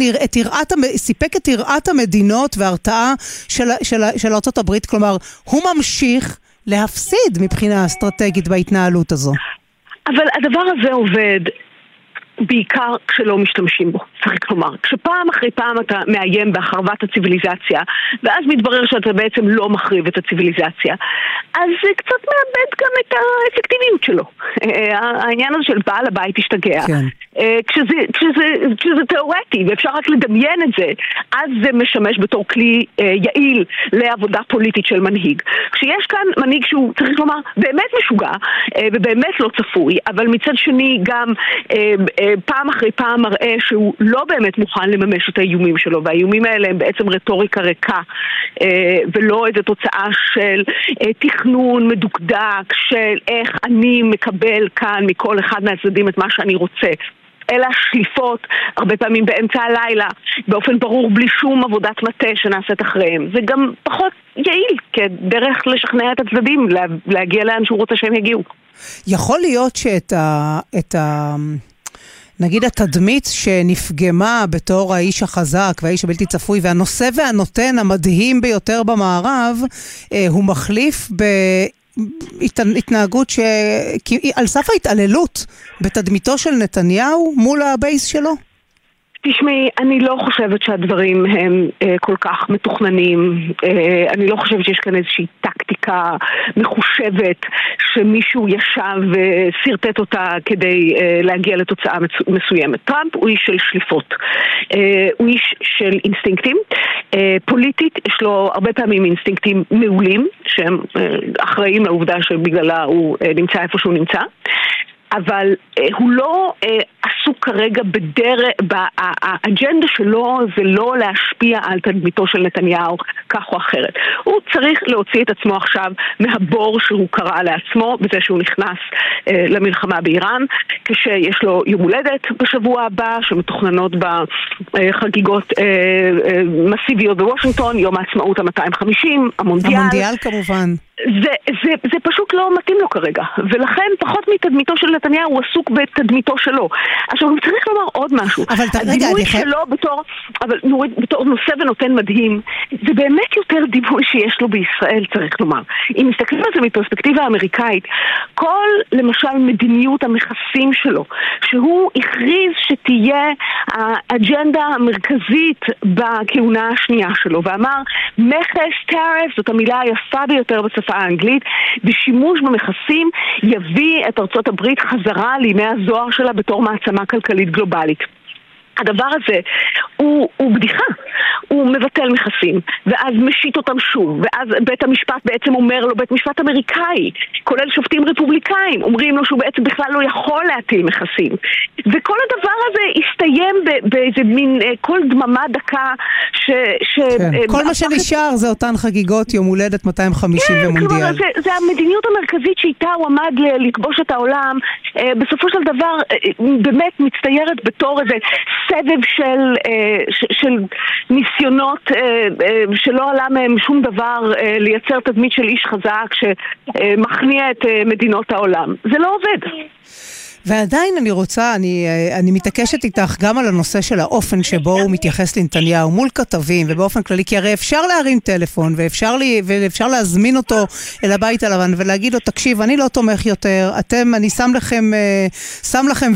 סיפק את יראת המדינות וההרתעה של ארצות הברית, כלומר, הוא ממשיך להפסיד מבחינה אסטרטגית בהתנהלות הזו. אבל הדבר הזה עובד בעיקר כשלא משתמשים בו, צריך לומר. כשפעם אחרי פעם אתה מאיים בהחרבת הציביליזציה, ואז מתברר שאתה בעצם לא מחריב את הציביליזציה, אז זה קצת מאבד גם את האפקטיביות שלו. העניין הזה של בעל הבית השתגע. כן. כשזה תיאורטי, ואפשר רק לדמיין את זה, אז זה משמש בתור כלי יעיל לעבודה פוליטית של מנהיג. כשיש כאן מנהיג שהוא, צריך לומר, באמת משוגע, ובאמת לא צפוי, אבל מצד שני גם פעם אחרי פעם מראה שהוא לא באמת מוכן לממש את האיומים שלו, והאיומים האלה הם בעצם רטוריקה ריקה, ולא איזו תוצאה של תכנון מדוקדק, של איך אני מקבל כאן מכל אחד מהצדדים את מה שאני רוצה. אלא שליפות, הרבה פעמים באמצע הלילה, באופן ברור, בלי שום עבודת מטה שנעשית אחריהם. זה גם פחות יעיל, כדרך לשכנע את הצדדים, להגיע לאן שהוא רוצה שהם יגיעו. יכול להיות נגיד התדמית שנפגמה בתור האיש החזק והאיש הבלתי צפוי והנושא והנותן המדהים ביותר במערב, הוא מחליף בהתנהגות על סף ההתעללות בתדמיתו של נתניהו מול הבייס שלו? תשמעי, אני לא חושבת שהדברים הם כל כך מתוכננים. אני לא חושבת שיש כאן איזושהי טקטיקה מחושבת שמישהו ישב וסרטט אותה כדי להגיע לתוצאה מסוימת. טראמפ הוא איש של שליפות. הוא איש של אינסטינקטים. פוליטית יש לו הרבה פעמים אינסטינקטים מעולים שהם אחראים לעובדה שבגללה הוא נמצא איפה שהוא נמצא. אבל הוא לא עסוק כרגע האג'נדה שלו זה לא להשפיע על תדמיתו של נתניהו כך או אחרת. הוא צריך להוציא את עצמו עכשיו מהבור שהוא קרא לעצמו בזה שהוא נכנס למלחמה באיראן, כשיש לו יום הולדת בשבוע הבא שמתוכננות בחגיגות מסיביות בוושינגטון, יום העצמאות ה-250, המונדיאל כמובן. זה פשוט לא מתאים לו כרגע, ולכן פחות מתדמיתו של נתניהו הוא עסוק בתדמיתו שלו. עכשיו, הוא צריך לומר עוד משהו. הדימוי שלו בתור נושא ונותן מדהים, זה באמת יותר דימוי שיש לו בישראל, צריך לומר. אם מסתכלים על זה מפרספקטיבה אמריקאית, כל, למשל, מדיניות המכסים שלו, שהוא הכריז שתהיה האג'נדה המרכזית בכהונה השנייה שלו, ואמר, מכס, טריף, זאת המילה היפה ביותר בשפה האנגלית, בשימוש במכסים יביא את ארצות הברית חזרה לימי הזוהר שלה בתור מעצמה כלכלית גלובלית. הדבר הזה הוא בדיחה. הוא מבטל מכסים, ואז משית אותם שוב, ואז בית המשפט בעצם אומר לו, בית משפט אמריקאי, כולל שופטים רפובליקאים, אומרים לו שהוא בעצם בכלל לא יכול להטיל מכסים. וכל הדבר הזה הסתיים באיזה מין כל דממה דקה כל מה שנשאר זה אותן חגיגות יום הולדת 250 ומונדיאל. זה המדיניות המרכזית שאיתה הוא עמד לכבוש את העולם, בסופו של דבר באמת מצטיירת בתור איזה סבב של ניסיונות שלא עלה מהם שום דבר לייצר תדמית של איש חזק שמכניע את מדינות העולם. זה לא עובד. ועדיין אני מתעקשת איתך גם על הנושא של האופן שבו הוא מתייחס לנתניהו מול כתבים ובאופן כללי, כי הרי אפשר להרים טלפון ואפשר להזמין אותו אל הבית הלבן ולהגיד לו, תקשיב, אני לא תומך יותר, אני שם לכם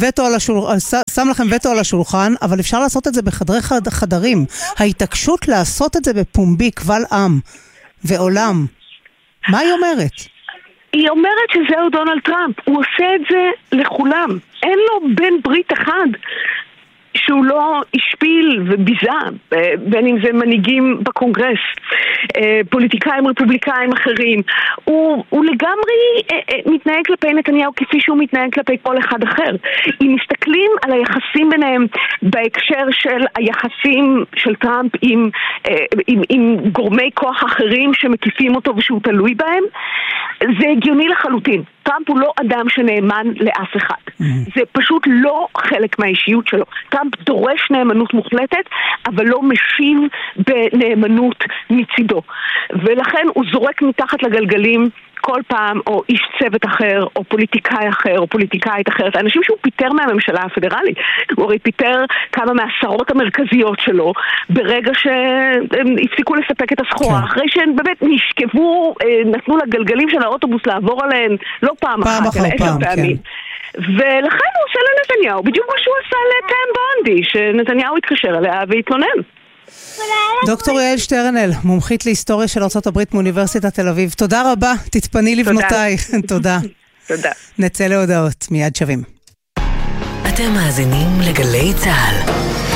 וטו על השולחן, אבל אפשר לעשות את זה בחדרי חדרים. ההתעקשות לעשות את זה בפומבי, קבל עם ועולם, מה היא אומרת? היא אומרת שזהו דונלד טראמפ, הוא עושה את זה לכולם. אין לו בן ברית אחד שהוא לא השפיל וביזה, בין אם זה מנהיגים בקונגרס, פוליטיקאים רפובליקאים אחרים. הוא לגמרי מתנהג כלפי נתניהו כפי שהוא מתנהג כלפי כל אחד אחר. אם מסתכלים על היחסים ביניהם בהקשר של היחסים של טראמפ עם גורמי כוח אחרים שמקיפים אותו ושהוא תלוי בהם, זה הגיוני לחלוטין. טראמפ הוא לא אדם שנאמן לאף אחד. זה פשוט לא חלק מהאישיות שלו. טראמפ דורש נאמנות מוחלטת, אבל לא משיב בנאמנות מצידו. ולכן הוא זורק מתחת לגלגלים כל פעם או איש צוות אחר, או פוליטיקאי אחר, או פוליטיקאית אחרת. האנשים שהוא פיטר מהממשלה הפדרלית. הוא הרי פיטר כמה מהשרות המרכזיות שלו, ברגע שהם הפסיקו לספק את הסחורה. אחרי שהם באמת נשכבו, נתנו לגלגלים של האוטובוס לעבור עליהן, לא פעם אחת, אלא 10 פעמים. ולכן הוא עושה לנתניהו, בדיוק מה שהוא עשה לפם בונדי, שנתניהו התקשר אליה והתלונן. דוקטור יעל שטרנל, מומחית להיסטוריה של ארצות הברית מאוניברסיטת תל אביב. תודה רבה, תתפני לבנותיי. תודה. תודה. נצא להודעות, מיד שווים. אתם מאזינים לגלי צהל.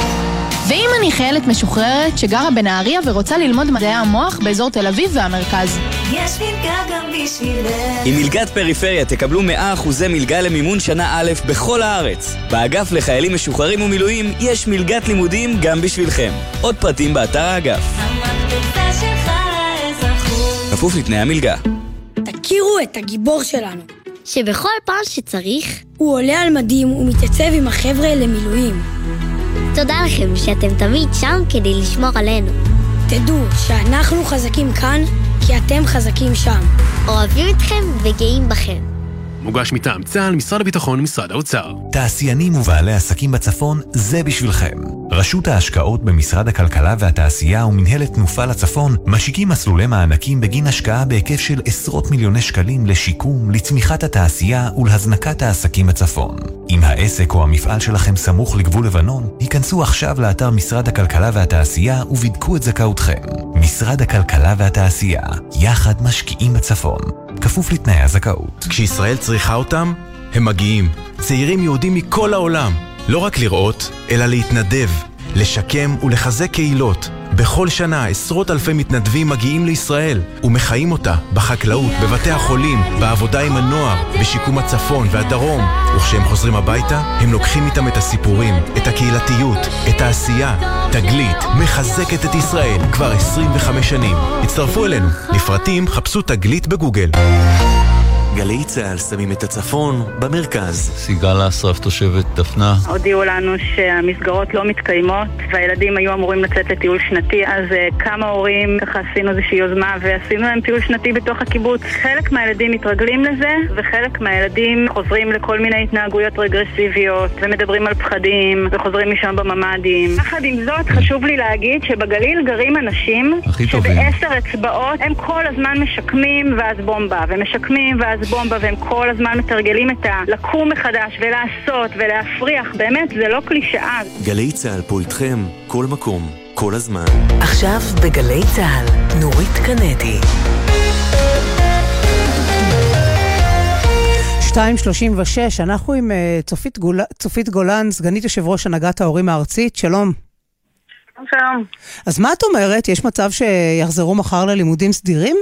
ואם אני חיילת משוחררת שגרה בנהריה ורוצה ללמוד מדעי המוח באזור תל אביב והמרכז, יש מלגה גם בשבילך. עם מלגת פריפריה תקבלו 100% מלגה למימון שנה א' בכל הארץ. באגף לחיילים משוחררים ומילואים יש מלגת לימודים גם בשבילכם. עוד פרטים באתר האגף. המקפצה שלך לאזרחות. כפוף לתנאי המלגה. תכירו את הגיבור שלנו, שבכל פעם שצריך הוא עולה על מדים ומתייצב עם החבר'ה למילואים. תודה לכם שאתם תמיד שם כדי לשמור עלינו. תדעו שאנחנו חזקים כאן כי אתם חזקים שם. אוהבים אתכם וגאים בכם. מוגש מטעם צה"ל, משרד הביטחון ומשרד האוצר. תעשיינים ובעלי עסקים בצפון, זה בשבילכם. רשות ההשקעות במשרד הכלכלה והתעשייה ומנהלת תנופה לצפון משיקים מסלולי מענקים בגין השקעה בהיקף של עשרות מיליוני שקלים לשיקום, לצמיחת התעשייה ולהזנקת העסקים בצפון. אם העסק או המפעל שלכם סמוך לגבול לבנון, היכנסו עכשיו לאתר משרד הכלכלה והתעשייה ובדקו את זכאותכם. משרד הכלכלה והתעשייה, יחד משקיעים בצפון. כפוף לתנאי הזכאות. כשישראל צריכה אותם, הם מגיעים. צעירים יהודים מכל העולם. לא רק לראות, אלא להתנדב, לשקם ולחזק קהילות. בכל שנה עשרות אלפי מתנדבים מגיעים לישראל ומחיים אותה בחקלאות, בבתי החולים, בעבודה עם הנוער, בשיקום הצפון והדרום. וכשהם חוזרים הביתה, הם לוקחים איתם את הסיפורים, את הקהילתיות, את העשייה. תגלית מחזקת את ישראל כבר 25 שנים. הצטרפו אלינו. לפרטים חפשו תגלית בגוגל. גלי צהל שמים את הצפון במרכז. סיגל אסרף, תושבת דפנה. הודיעו לנו שהמסגרות לא מתקיימות והילדים היו אמורים לצאת לטיול שנתי, אז כמה הורים ככה עשינו איזושהי יוזמה ועשינו להם טיול שנתי בתוך הקיבוץ. חלק מהילדים מתרגלים לזה וחלק מהילדים חוזרים לכל מיני התנהגויות רגרסיביות ומדברים על פחדים וחוזרים משם בממדים. יחד עם זאת חשוב לי להגיד שבגליל גרים אנשים שב10 אצבעות הם כל הזמן משקמים ואז בומבה ומשקמים ואז בומבה, והם כל הזמן מתרגלים את לקום מחדש ולעשות ולהפריח. באמת, זה לא קלישאה. גלי צהל פה איתכם, כל מקום, כל הזמן. עכשיו בגלי צהל, נורית קנדי. 2:36, אנחנו עם צופית גולן, סגנית יושב ראש הנהגת ההורים הארצית. שלום. שלום. אז מה את אומרת? יש מצב שיחזרו מחר ללימודים סדירים?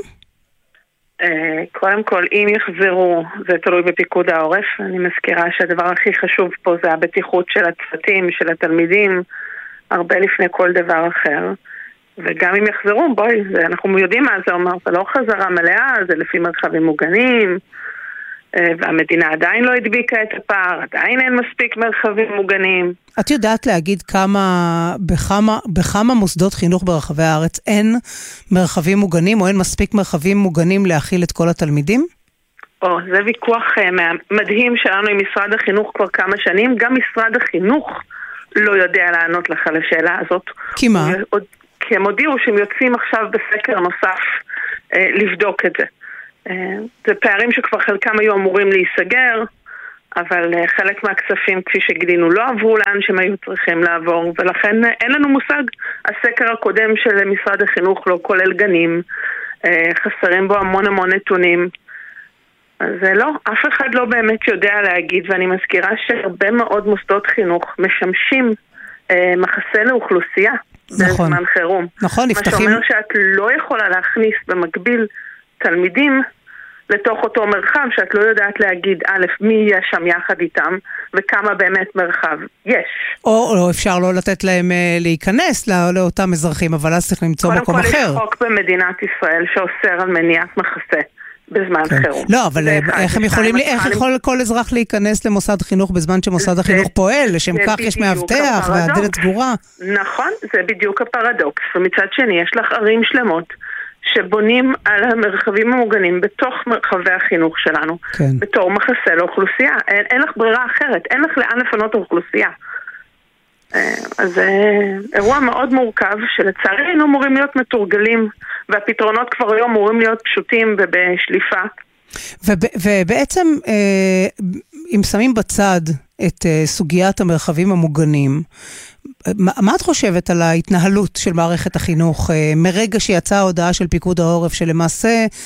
קודם כל, אם יחזרו, זה תלוי בפיקוד העורף. אני מזכירה שהדבר הכי חשוב פה זה הבטיחות של הצוותים, של התלמידים, הרבה לפני כל דבר אחר. וגם אם יחזרו, אנחנו יודעים מה זה אומר, זה לא חזרה מלאה, זה לפי מרחבים מוגנים, והמדינה עדיין לא הדביקה את הפער, עדיין אין מספיק מרחבים מוגנים. את יודעת להגיד בכמה מוסדות חינוך ברחבי הארץ אין מרחבים מוגנים, או אין מספיק מרחבים מוגנים להכיל את כל התלמידים? זה ויכוח מדהים שלנו עם משרד החינוך כבר כמה שנים. גם משרד החינוך לא יודע לענות לך על השאלה הזאת. כי מה? כי הם הודיעו שהם יוצאים עכשיו בסקר נוסף לבדוק את זה. זה פערים שכבר חלקם היו אמורים להיסגר, אבל חלק מהכספים, כפי שגילינו, לא עברו לאן שהם היו צריכים לעבור, ולכן אין לנו מושג. הסקר הקודם של משרד החינוך לא כולל גנים, חסרים בו המון נתונים. אז לא, אף אחד לא באמת יודע להגיד, ואני מזכירה שהרבה מאוד מוסדות חינוך משמשים מחסה לאוכלוסייה בזמן חירום. נכון, נפתחים. מה שאומר שאת לא יכולה להכניס במקביל תלמידים לתוך אותו מרחב שאת לא יודעת להגיד מי יהיה שם יחד איתם וכמה באמת מרחב יש. או אפשר לא לתת להם להיכנס לאותם אזרחים, אבל אז צריך למצוא מקום אחר. קודם כל יש חוק במדינת ישראל שאוסר על מניעת מחסה בזמן חירום. לא, אבל איך יכול כל אזרח להיכנס למוסד חינוך בזמן שמוסד החינוך פועל? לשם כך יש מאבטח והדלת סגורה. נכון, זה בדיוק הפרדוקס. ומצד שני יש לך ערים שלמות שבונים על המרחבים המוגנים בתוך מרחבי החינוך שלנו, בתור מחסה לאוכלוסייה. אין לך ברירה אחרת, אין לך לאן לפנות האוכלוסייה. אז זה אירוע מאוד מורכב, שלצערי היינו אמורים להיות מתורגלים, והפתרונות כבר היום אמורים להיות פשוטים ובשליפה. ובעצם, אם שמים בצד את סוגיית המרחבים המוגנים, מה את חושבת על ההתנהלות של מערכת החינוך מרגע שיצאה ההודעה של פיקוד העורף שלמעשה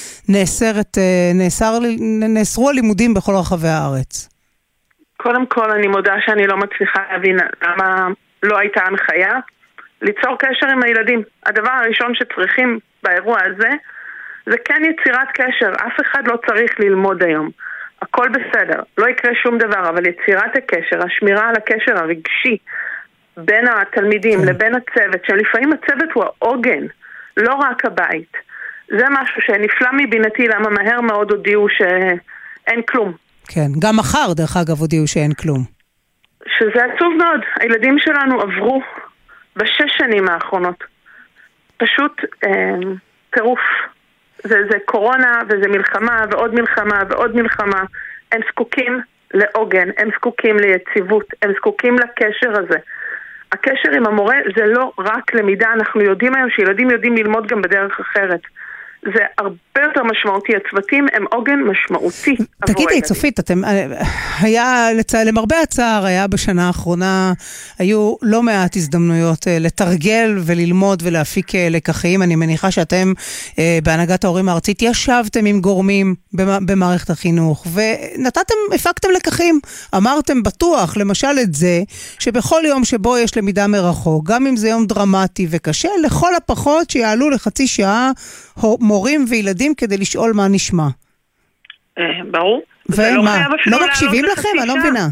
נאסרו הלימודים בכל רחבי הארץ? קודם כל אני מודה שאני לא מצליחה להבין למה לא הייתה הנחיה ליצור קשר עם הילדים. הדבר הראשון שצריכים באירוע הזה זה כן יצירת קשר. אף אחד לא צריך ללמוד היום, הכל בסדר, לא יקרה שום דבר, אבל יצירת הקשר, השמירה על הקשר הרגשי בין התלמידים לבין הצוות, שלפעמים הצוות הוא העוגן, לא רק הבית. זה משהו שנפלא מבינתי, למה מהר מאוד הודיעו שאין כלום. כן, גם מחר דרך אגב הודיעו שאין כלום. שזה עצוב מאוד. הילדים שלנו עברו בשש שנים האחרונות פשוט טירוף. זה קורונה וזה מלחמה ועוד מלחמה ועוד מלחמה. הם זקוקים לעוגן, הם זקוקים ליציבות, הם זקוקים לקשר הזה. הקשר עם המורה זה לא רק למידה, אנחנו יודעים היום שילדים יודעים ללמוד גם בדרך אחרת. זה הרבה יותר משמעותי, הצוותים הם עוגן משמעותי. תגידי, צופית, למרבה הצער היה בשנה האחרונה, היו לא מעט הזדמנויות לתרגל וללמוד ולהפיק לקחים. אני מניחה שאתם בהנהגת ההורים הארצית ישבתם עם גורמים במערכת החינוך, הפקתם לקחים. אמרתם בטוח, למשל את זה, שבכל יום שבו יש למידה מרחוק, גם אם זה יום דרמטי וקשה, לכל הפחות שיעלו לחצי שעה מורים וילדים כדי לשאול מה נשמע. ברור. ומה? לא מקשיבים לכם? אני לא מבינה.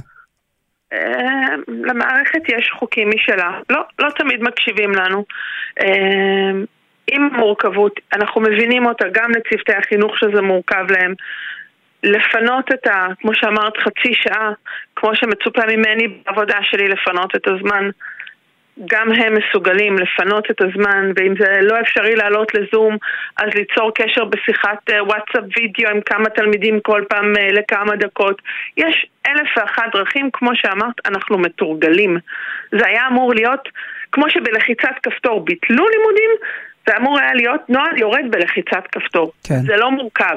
למערכת יש חוקים משלה. לא תמיד מקשיבים לנו. עם מורכבות, אנחנו מבינים אותה גם לצוותי החינוך שזה מורכב להם. לפנות כמו שאמרת, חצי שעה, כמו שמצופה ממני בעבודה שלי לפנות את הזמן. גם הם מסוגלים לפנות את הזמן, ואם זה לא אפשרי לעלות לזום, אז ליצור קשר בשיחת וואטסאפ וידאו עם כמה תלמידים כל פעם לכמה דקות. יש 1,001 דרכים, כמו שאמרת, אנחנו מתורגלים. זה היה אמור להיות, כמו שבלחיצת כפתור ביטלו לימודים, זה אמור היה להיות נועד יורד בלחיצת כפתור. כן. זה לא מורכב.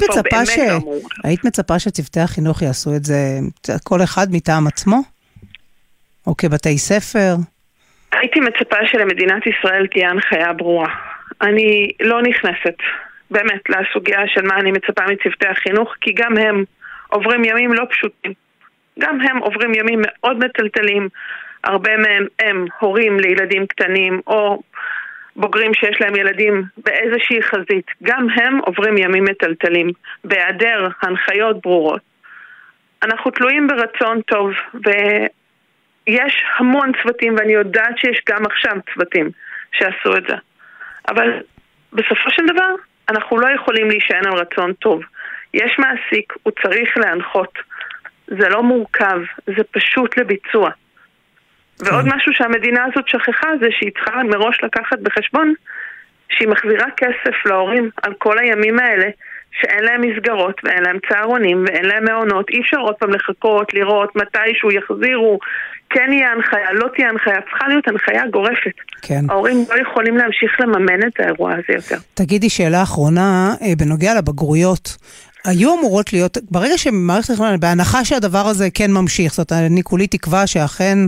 היית מצפה שצוותי החינוך יעשו את זה כל אחד מטעם עצמו? או כבתי ספר? הייתי מצפה שלמדינת ישראל תהיה הנחיה ברורה. אני לא נכנסת באמת לסוגיה של מה אני מצפה מצוותי החינוך, כי גם הם עוברים ימים לא פשוטים. גם הם עוברים ימים מאוד מטלטלים. הרבה מהם הם הורים לילדים קטנים או בוגרים שיש להם ילדים באיזושהי חזית. גם הם עוברים ימים מטלטלים. בהיעדר הנחיות ברורות. אנחנו תלויים ברצון טוב יש המון צוותים, ואני יודעת שיש גם עכשיו צוותים שעשו את זה. אבל בסופו של דבר, אנחנו לא יכולים להישען על רצון טוב. יש מעסיק, הוא צריך להנחות. זה לא מורכב, זה פשוט לביצוע. ועוד משהו שהמדינה הזאת שכחה, זה שהיא צריכה מראש לקחת בחשבון, שהיא מחזירה כסף להורים על כל הימים האלה, שאין להם מסגרות ואין להם צהרונים ואין להם מעונות. אי אפשר עוד פעם לחכות, לראות מתישהו יחזירו, כן יהיה הנחיה, לא תהיה הנחיה, צריכה להיות הנחיה גורפת. כן. ההורים לא יכולים להמשיך לממן את האירוע הזה יותר. תגידי שאלה אחרונה, בנוגע לבגרויות, היו אמורות להיות, ברגע שמערכת החינוך, בהנחה שהדבר הזה כן ממשיך, זאת אומרת, אני כולי תקווה שאכן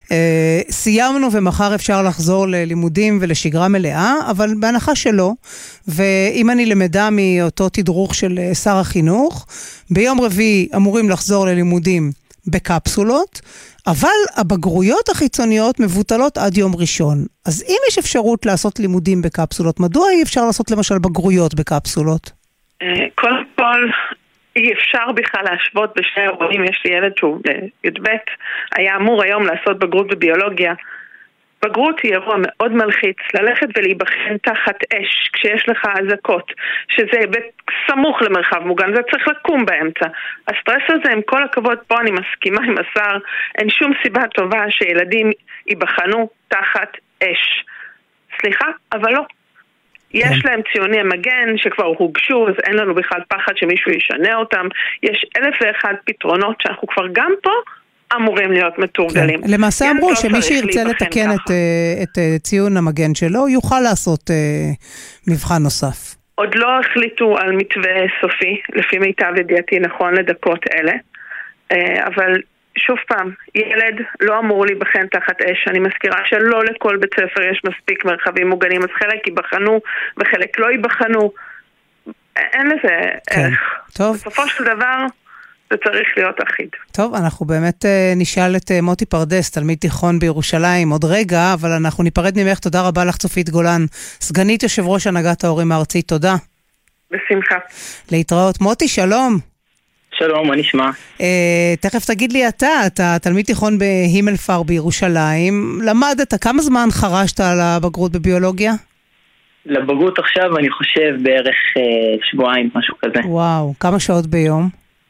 סיימנו ומחר אפשר לחזור ללימודים ולשגרה מלאה, אבל בהנחה שלא, ואם אני למדה מאותו תדרוך של שר החינוך, ביום רביעי אמורים לחזור ללימודים בקפסולות, אבל הבגרויות החיצוניות מבוטלות עד יום ראשון. אז אם יש אפשרות לעשות לימודים בקפסולות, מדוע אי אפשר לעשות למשל בגרויות בקפסולות? קודם כל, אי אפשר בכלל להשוות בשני אירועים. יש לי ילד שהוא י"ב, היה אמור היום לעשות בגרות בביולוגיה. בגרות היא אירוע מאוד מלחיץ, ללכת ולהיבחן תחת אש כשיש לך אזעקות, שזה סמוך למרחב מוגן, זה צריך לקום באמצע. הסטרס הזה, עם כל הכבוד, פה אני מסכימה עם השר, אין שום סיבה טובה שילדים ייבחנו תחת אש. סליחה, אבל לא. יש להם ציוני מגן שכבר הוגשו, אז אין לנו בכלל פחד שמישהו ישנה אותם. יש 1,001 פתרונות שאנחנו כבר גם פה אמורים להיות מתורגלים. למעשה אמרו שמי שירצה לתקן את ציון המגן שלו, יוכל לעשות מבחן נוסף. עוד לא החליטו על מתווה סופי, לפי מיטב ידיעתי נכון לדקות אלה, אבל שוב פעם, ילד לא אמור להיבחן תחת אש. אני מזכירה שלא לכל בית ספר יש מספיק מרחבים מוגנים, אז חלק ייבחנו וחלק לא ייבחנו. אין לזה ערך. טוב. בסופו של דבר זה צריך להיות אחיד. טוב, אנחנו באמת נשאל את מוטי פרדס, תלמיד תיכון בירושלים, עוד רגע, אבל אנחנו ניפרד ממך. תודה רבה לך צופית גולן, סגנית יושב ראש הנהגת ההורים הארצית. תודה. בשמחה. להתראות. מוטי, שלום. שלום, מה נשמע? תכף תגיד לי אתה תלמיד תיכון בהימלפר בירושלים, למדת, כמה זמן חרשת על הבגרות בביולוגיה? לבגרות עכשיו אני חושב בערך שבועיים, משהו כזה. וואו, כמה שעות ביום?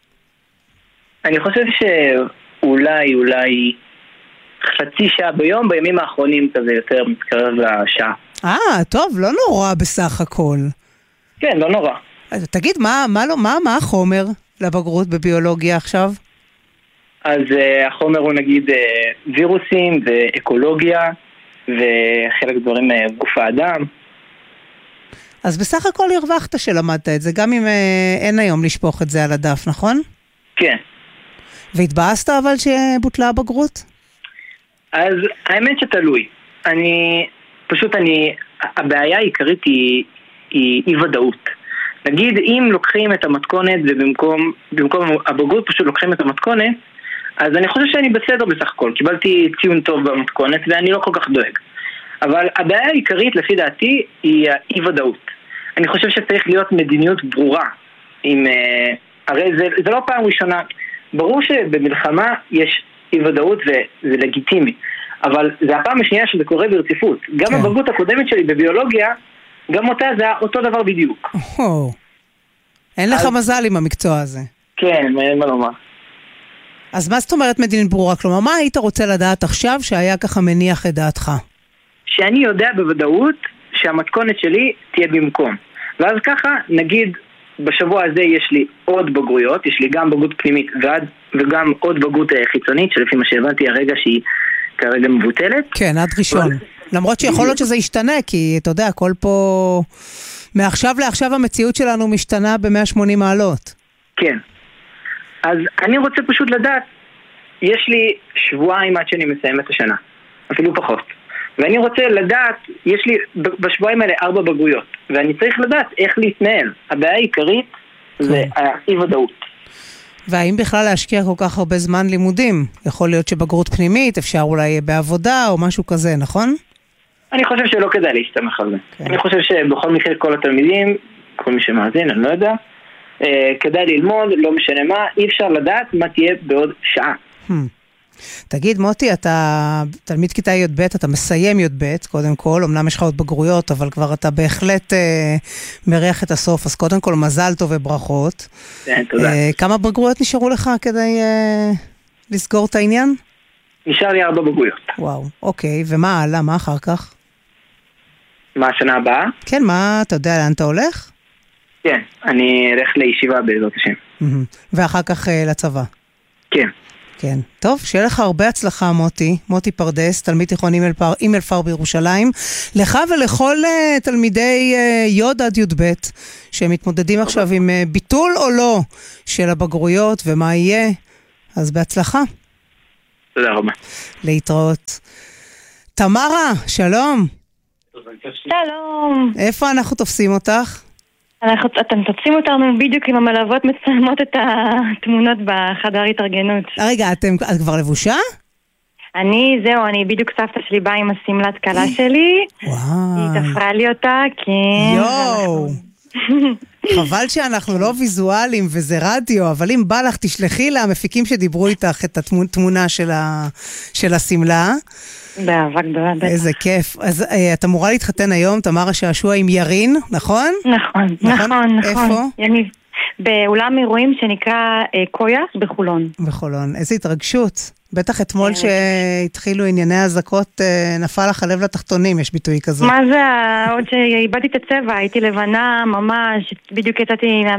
אני חושב שאולי חצי שעה ביום, בימים האחרונים כזה יותר מתקרב לשעה. טוב, לא נורא בסך הכל. כן, לא נורא. תגיד, מה החומר לבגרות בביולוגיה עכשיו? אז החומר הוא נגיד וירוסים ואקולוגיה וחלק דברים גוף האדם. אז בסך הכל הרווחת שלמדת את זה, גם אם אין היום לשפוך את זה על הדף, נכון? כן. והתבאסת אבל שבוטלה הבגרות? אז האמת שתלוי. הבעיה העיקרית היא אי ודאות. נגיד, אם לוקחים את המתכונת ובמקום הבגרות פשוט לוקחים את המתכונת, אז אני חושב שאני בסדר בסך הכל. קיבלתי ציון טוב במתכונת ואני לא כל כך דואג. אבל הבעיה העיקרית לפי דעתי היא האי ודאות. אני חושב שצריך להיות מדיניות ברורה. הרי זה לא פעם ראשונה. ברור שבמלחמה יש אי ודאות וזה לגיטימי. אבל זה הפעם השנייה שזה קורה ברציפות. גם הבגרות הקודמת שלי בביולוגיה, גם אותה זה אותו דבר בדיוק. אין לך מזל עם המקצוע הזה. כן, אין מה לומר. אז מה זאת אומרת מדיניות ברורה? כלומר, מה היית רוצה לדעת עכשיו שהיה ככה מניח את דעתך? שאני יודע בוודאות שהמתכונת שלי תהיה במקום. ואז ככה, נגיד, בשבוע הזה יש לי עוד בגרויות, יש לי גם בגרות פנימית וגם עוד בגרות חיצונית, שלפי מה שהבנתי הרגע שהיא כרגע מבוטלת. כן, עד ראשון. למרות שיכול להיות שזה ישתנה, כי אתה יודע, הכל פה... מעכשיו לעכשיו המציאות שלנו משתנה ב-180 מעלות. כן. אז אני רוצה פשוט לדעת, יש לי שבועיים עד שאני מסיים את השנה, אפילו פחות. ואני רוצה לדעת, יש לי בשבועיים האלה 4 בגרויות, ואני צריך לדעת איך להתנהל. הבעיה העיקרית זה האי ודאות. והאם בכלל להשקיע כל כך הרבה זמן לימודים? יכול להיות שבגרות פנימית, אפשר אולי בעבודה או משהו כזה, נכון? אני חושב שלא כדאי להסתמך על זה. אני חושב שבכל מקרה כל התלמידים, כל מי שמאזין, אני לא יודע, כדאי ללמוד, לא משנה מה, אי אפשר לדעת מה תהיה בעוד שעה. תגיד, מוטי, אתה תלמיד כיתה י"ב, אתה מסיים י"ב, קודם כל, אמנם יש לך עוד בגרויות, אבל כבר אתה בהחלט מריח את הסוף, אז קודם כל מזל טוב וברכות. כן, תודה. כמה בגרויות נשארו לך כדי לסגור את העניין? נשאר לי 4 בגרויות. וואו, אוקיי, ומה הלאה? מה אחר כך? מה השנה הבאה? כן, מה, אתה יודע לאן אתה הולך? כן, אני אלך לישיבה בעזרת השם. ואחר כך לצבא? כן. כן. טוב, שיהיה לך הרבה הצלחה, מוטי פרדס, תלמיד תיכון אימל פאר בירושלים. לך ולכל תלמידי י' עד י"ב, שמתמודדים עכשיו עם ביטול או לא של הבגרויות ומה יהיה, אז בהצלחה. תודה רבה. להתראות. תמרה, שלום. שלום. איפה אנחנו תופסים אותך? אתם תופסים אותנו בדיוק עם המלוות מצלמות את התמונות בחדר התארגנות. רגע, את כבר לבושה? אני בדיוק סבתא שלי באה עם הסמלת קלה שלי. וואו. היא תפרה לי אותה, כן. יואו. חבל שאנחנו לא ויזואלים וזה רדיו, אבל אם בא לך תשלחי למפיקים שדיברו איתך את התמונה של הסמלה. באהבה גדולה. איזה כיף. אז את אמורה להתחתן היום, תמרה שעשוע עם ירין, נכון? נכון. איפה? באולם אירועים שנקרא קויאס בחולון. בחולון. איזו התרגשות. בטח אתמול שהתחילו ענייני הזקות, נפל לך הלב לתחתונים, יש ביטוי כזה. מה זה? עוד שאיבדתי את הצבע, הייתי לבנה ממש, בדיוק יצאתי